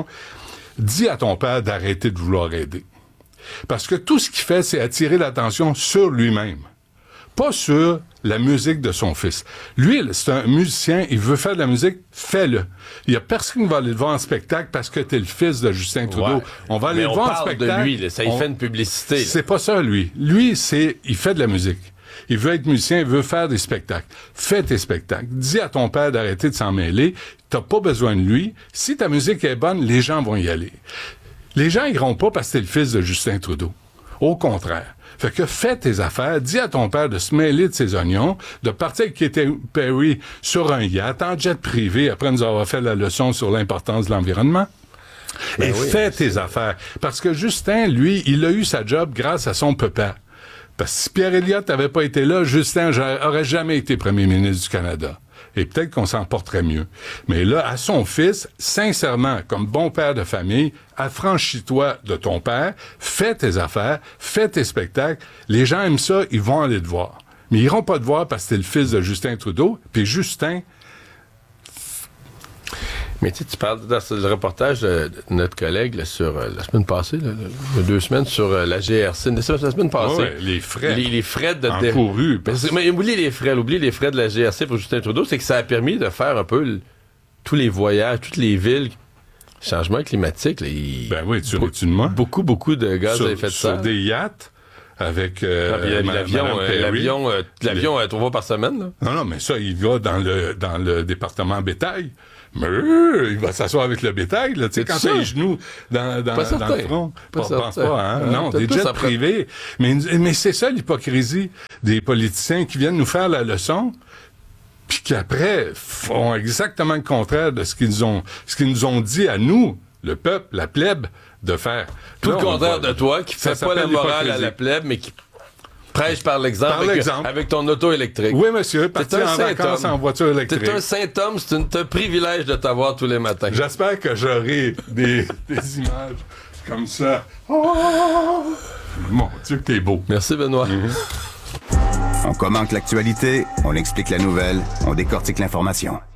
Dis à ton père d'arrêter de vouloir aider. Parce que tout ce qu'il fait, c'est attirer l'attention sur lui-même. Pas sur la musique de son fils. Lui, c'est un musicien, il veut faire de la musique, fais-le. Il y a personne qui va aller le voir en spectacle parce que t'es le fils de Justin Trudeau. Ouais. On va aller Mais le on voir en parle spectacle. de lui, là, ça y on... fait une publicité. Là. C'est pas ça, lui. Lui, c'est, il fait de la musique. Il veut être musicien, il veut faire des spectacles. Fais tes spectacles. Dis à ton père d'arrêter de s'en mêler. T'as pas besoin de lui. Si ta musique est bonne, les gens vont y aller. Les gens iront pas parce que t'es le fils de Justin Trudeau. Au contraire. Fait que fais tes affaires, dis à ton père de se mêler de ses oignons, de partir avec Katy Perry sur un yacht, en jet privé, après nous avoir fait la leçon sur l'importance de l'environnement. Ben et oui, fais tes c'est... affaires. Parce que Justin, lui, il a eu sa job grâce à son papa. Parce que si Pierre Elliott n'avait pas été là, Justin aurait jamais été premier ministre du Canada. Et peut-être qu'on s'en porterait mieux. Mais là, à son fils, sincèrement, comme bon père de famille, affranchis-toi de ton père, fais tes affaires, fais tes spectacles. Les gens aiment ça, ils vont aller te voir. Mais ils iront pas te voir parce que t'es le fils de Justin Trudeau. Puis Justin... Mais tu sais, tu parles dans le reportage de notre collègue là, sur euh, la semaine passée, là, il y a deux semaines, sur euh, la G R C. La semaine passée. Ouais, les frais. Les, les frais de... encourus. Mais, mais oublie les frais, oublie les frais de la G R C pour Justin Trudeau, c'est que ça a permis de faire un peu le, tous les voyages, toutes les villes. Changement climatique, là, il... Ben oui, tu ris-tu de moi? Beaucoup, beaucoup de gaz sur, à effet de serre. Sur des yachts. Avec euh, ah, puis, ma, l'avion, euh, l'avion, euh, l'avion euh, trois fois par semaine. Là. Non, non, mais ça, il va dans le dans le département bétail. Mais euh, il va s'asseoir avec le bétail, là, tu sais, quand t'as les genoux dans, dans, dans le front. Pas Je pense pas, hein? Ah, non, des jets privés. Mais, mais c'est ça l'hypocrisie des politiciens qui viennent nous faire la leçon, puis qui après font exactement le contraire de ce qu'ils ont, ce qu'ils nous ont dit à nous, le peuple, la plèbe, de faire. Tout là, le contraire va, de toi, qui fait pas la morale à la plèbe, mais qui prêche par l'exemple, par avec, l'exemple. avec ton auto électrique. Oui, monsieur, partir en vacances en voiture électrique. C'est un Saint-Homme, c'est un, un privilège de t'avoir tous les matins. J'espère que j'aurai des, des images comme ça. Oh! Mon Dieu, que t'es beau. Merci, Benoît. Mm-hmm. On commente l'actualité, on explique la nouvelle, on décortique l'information.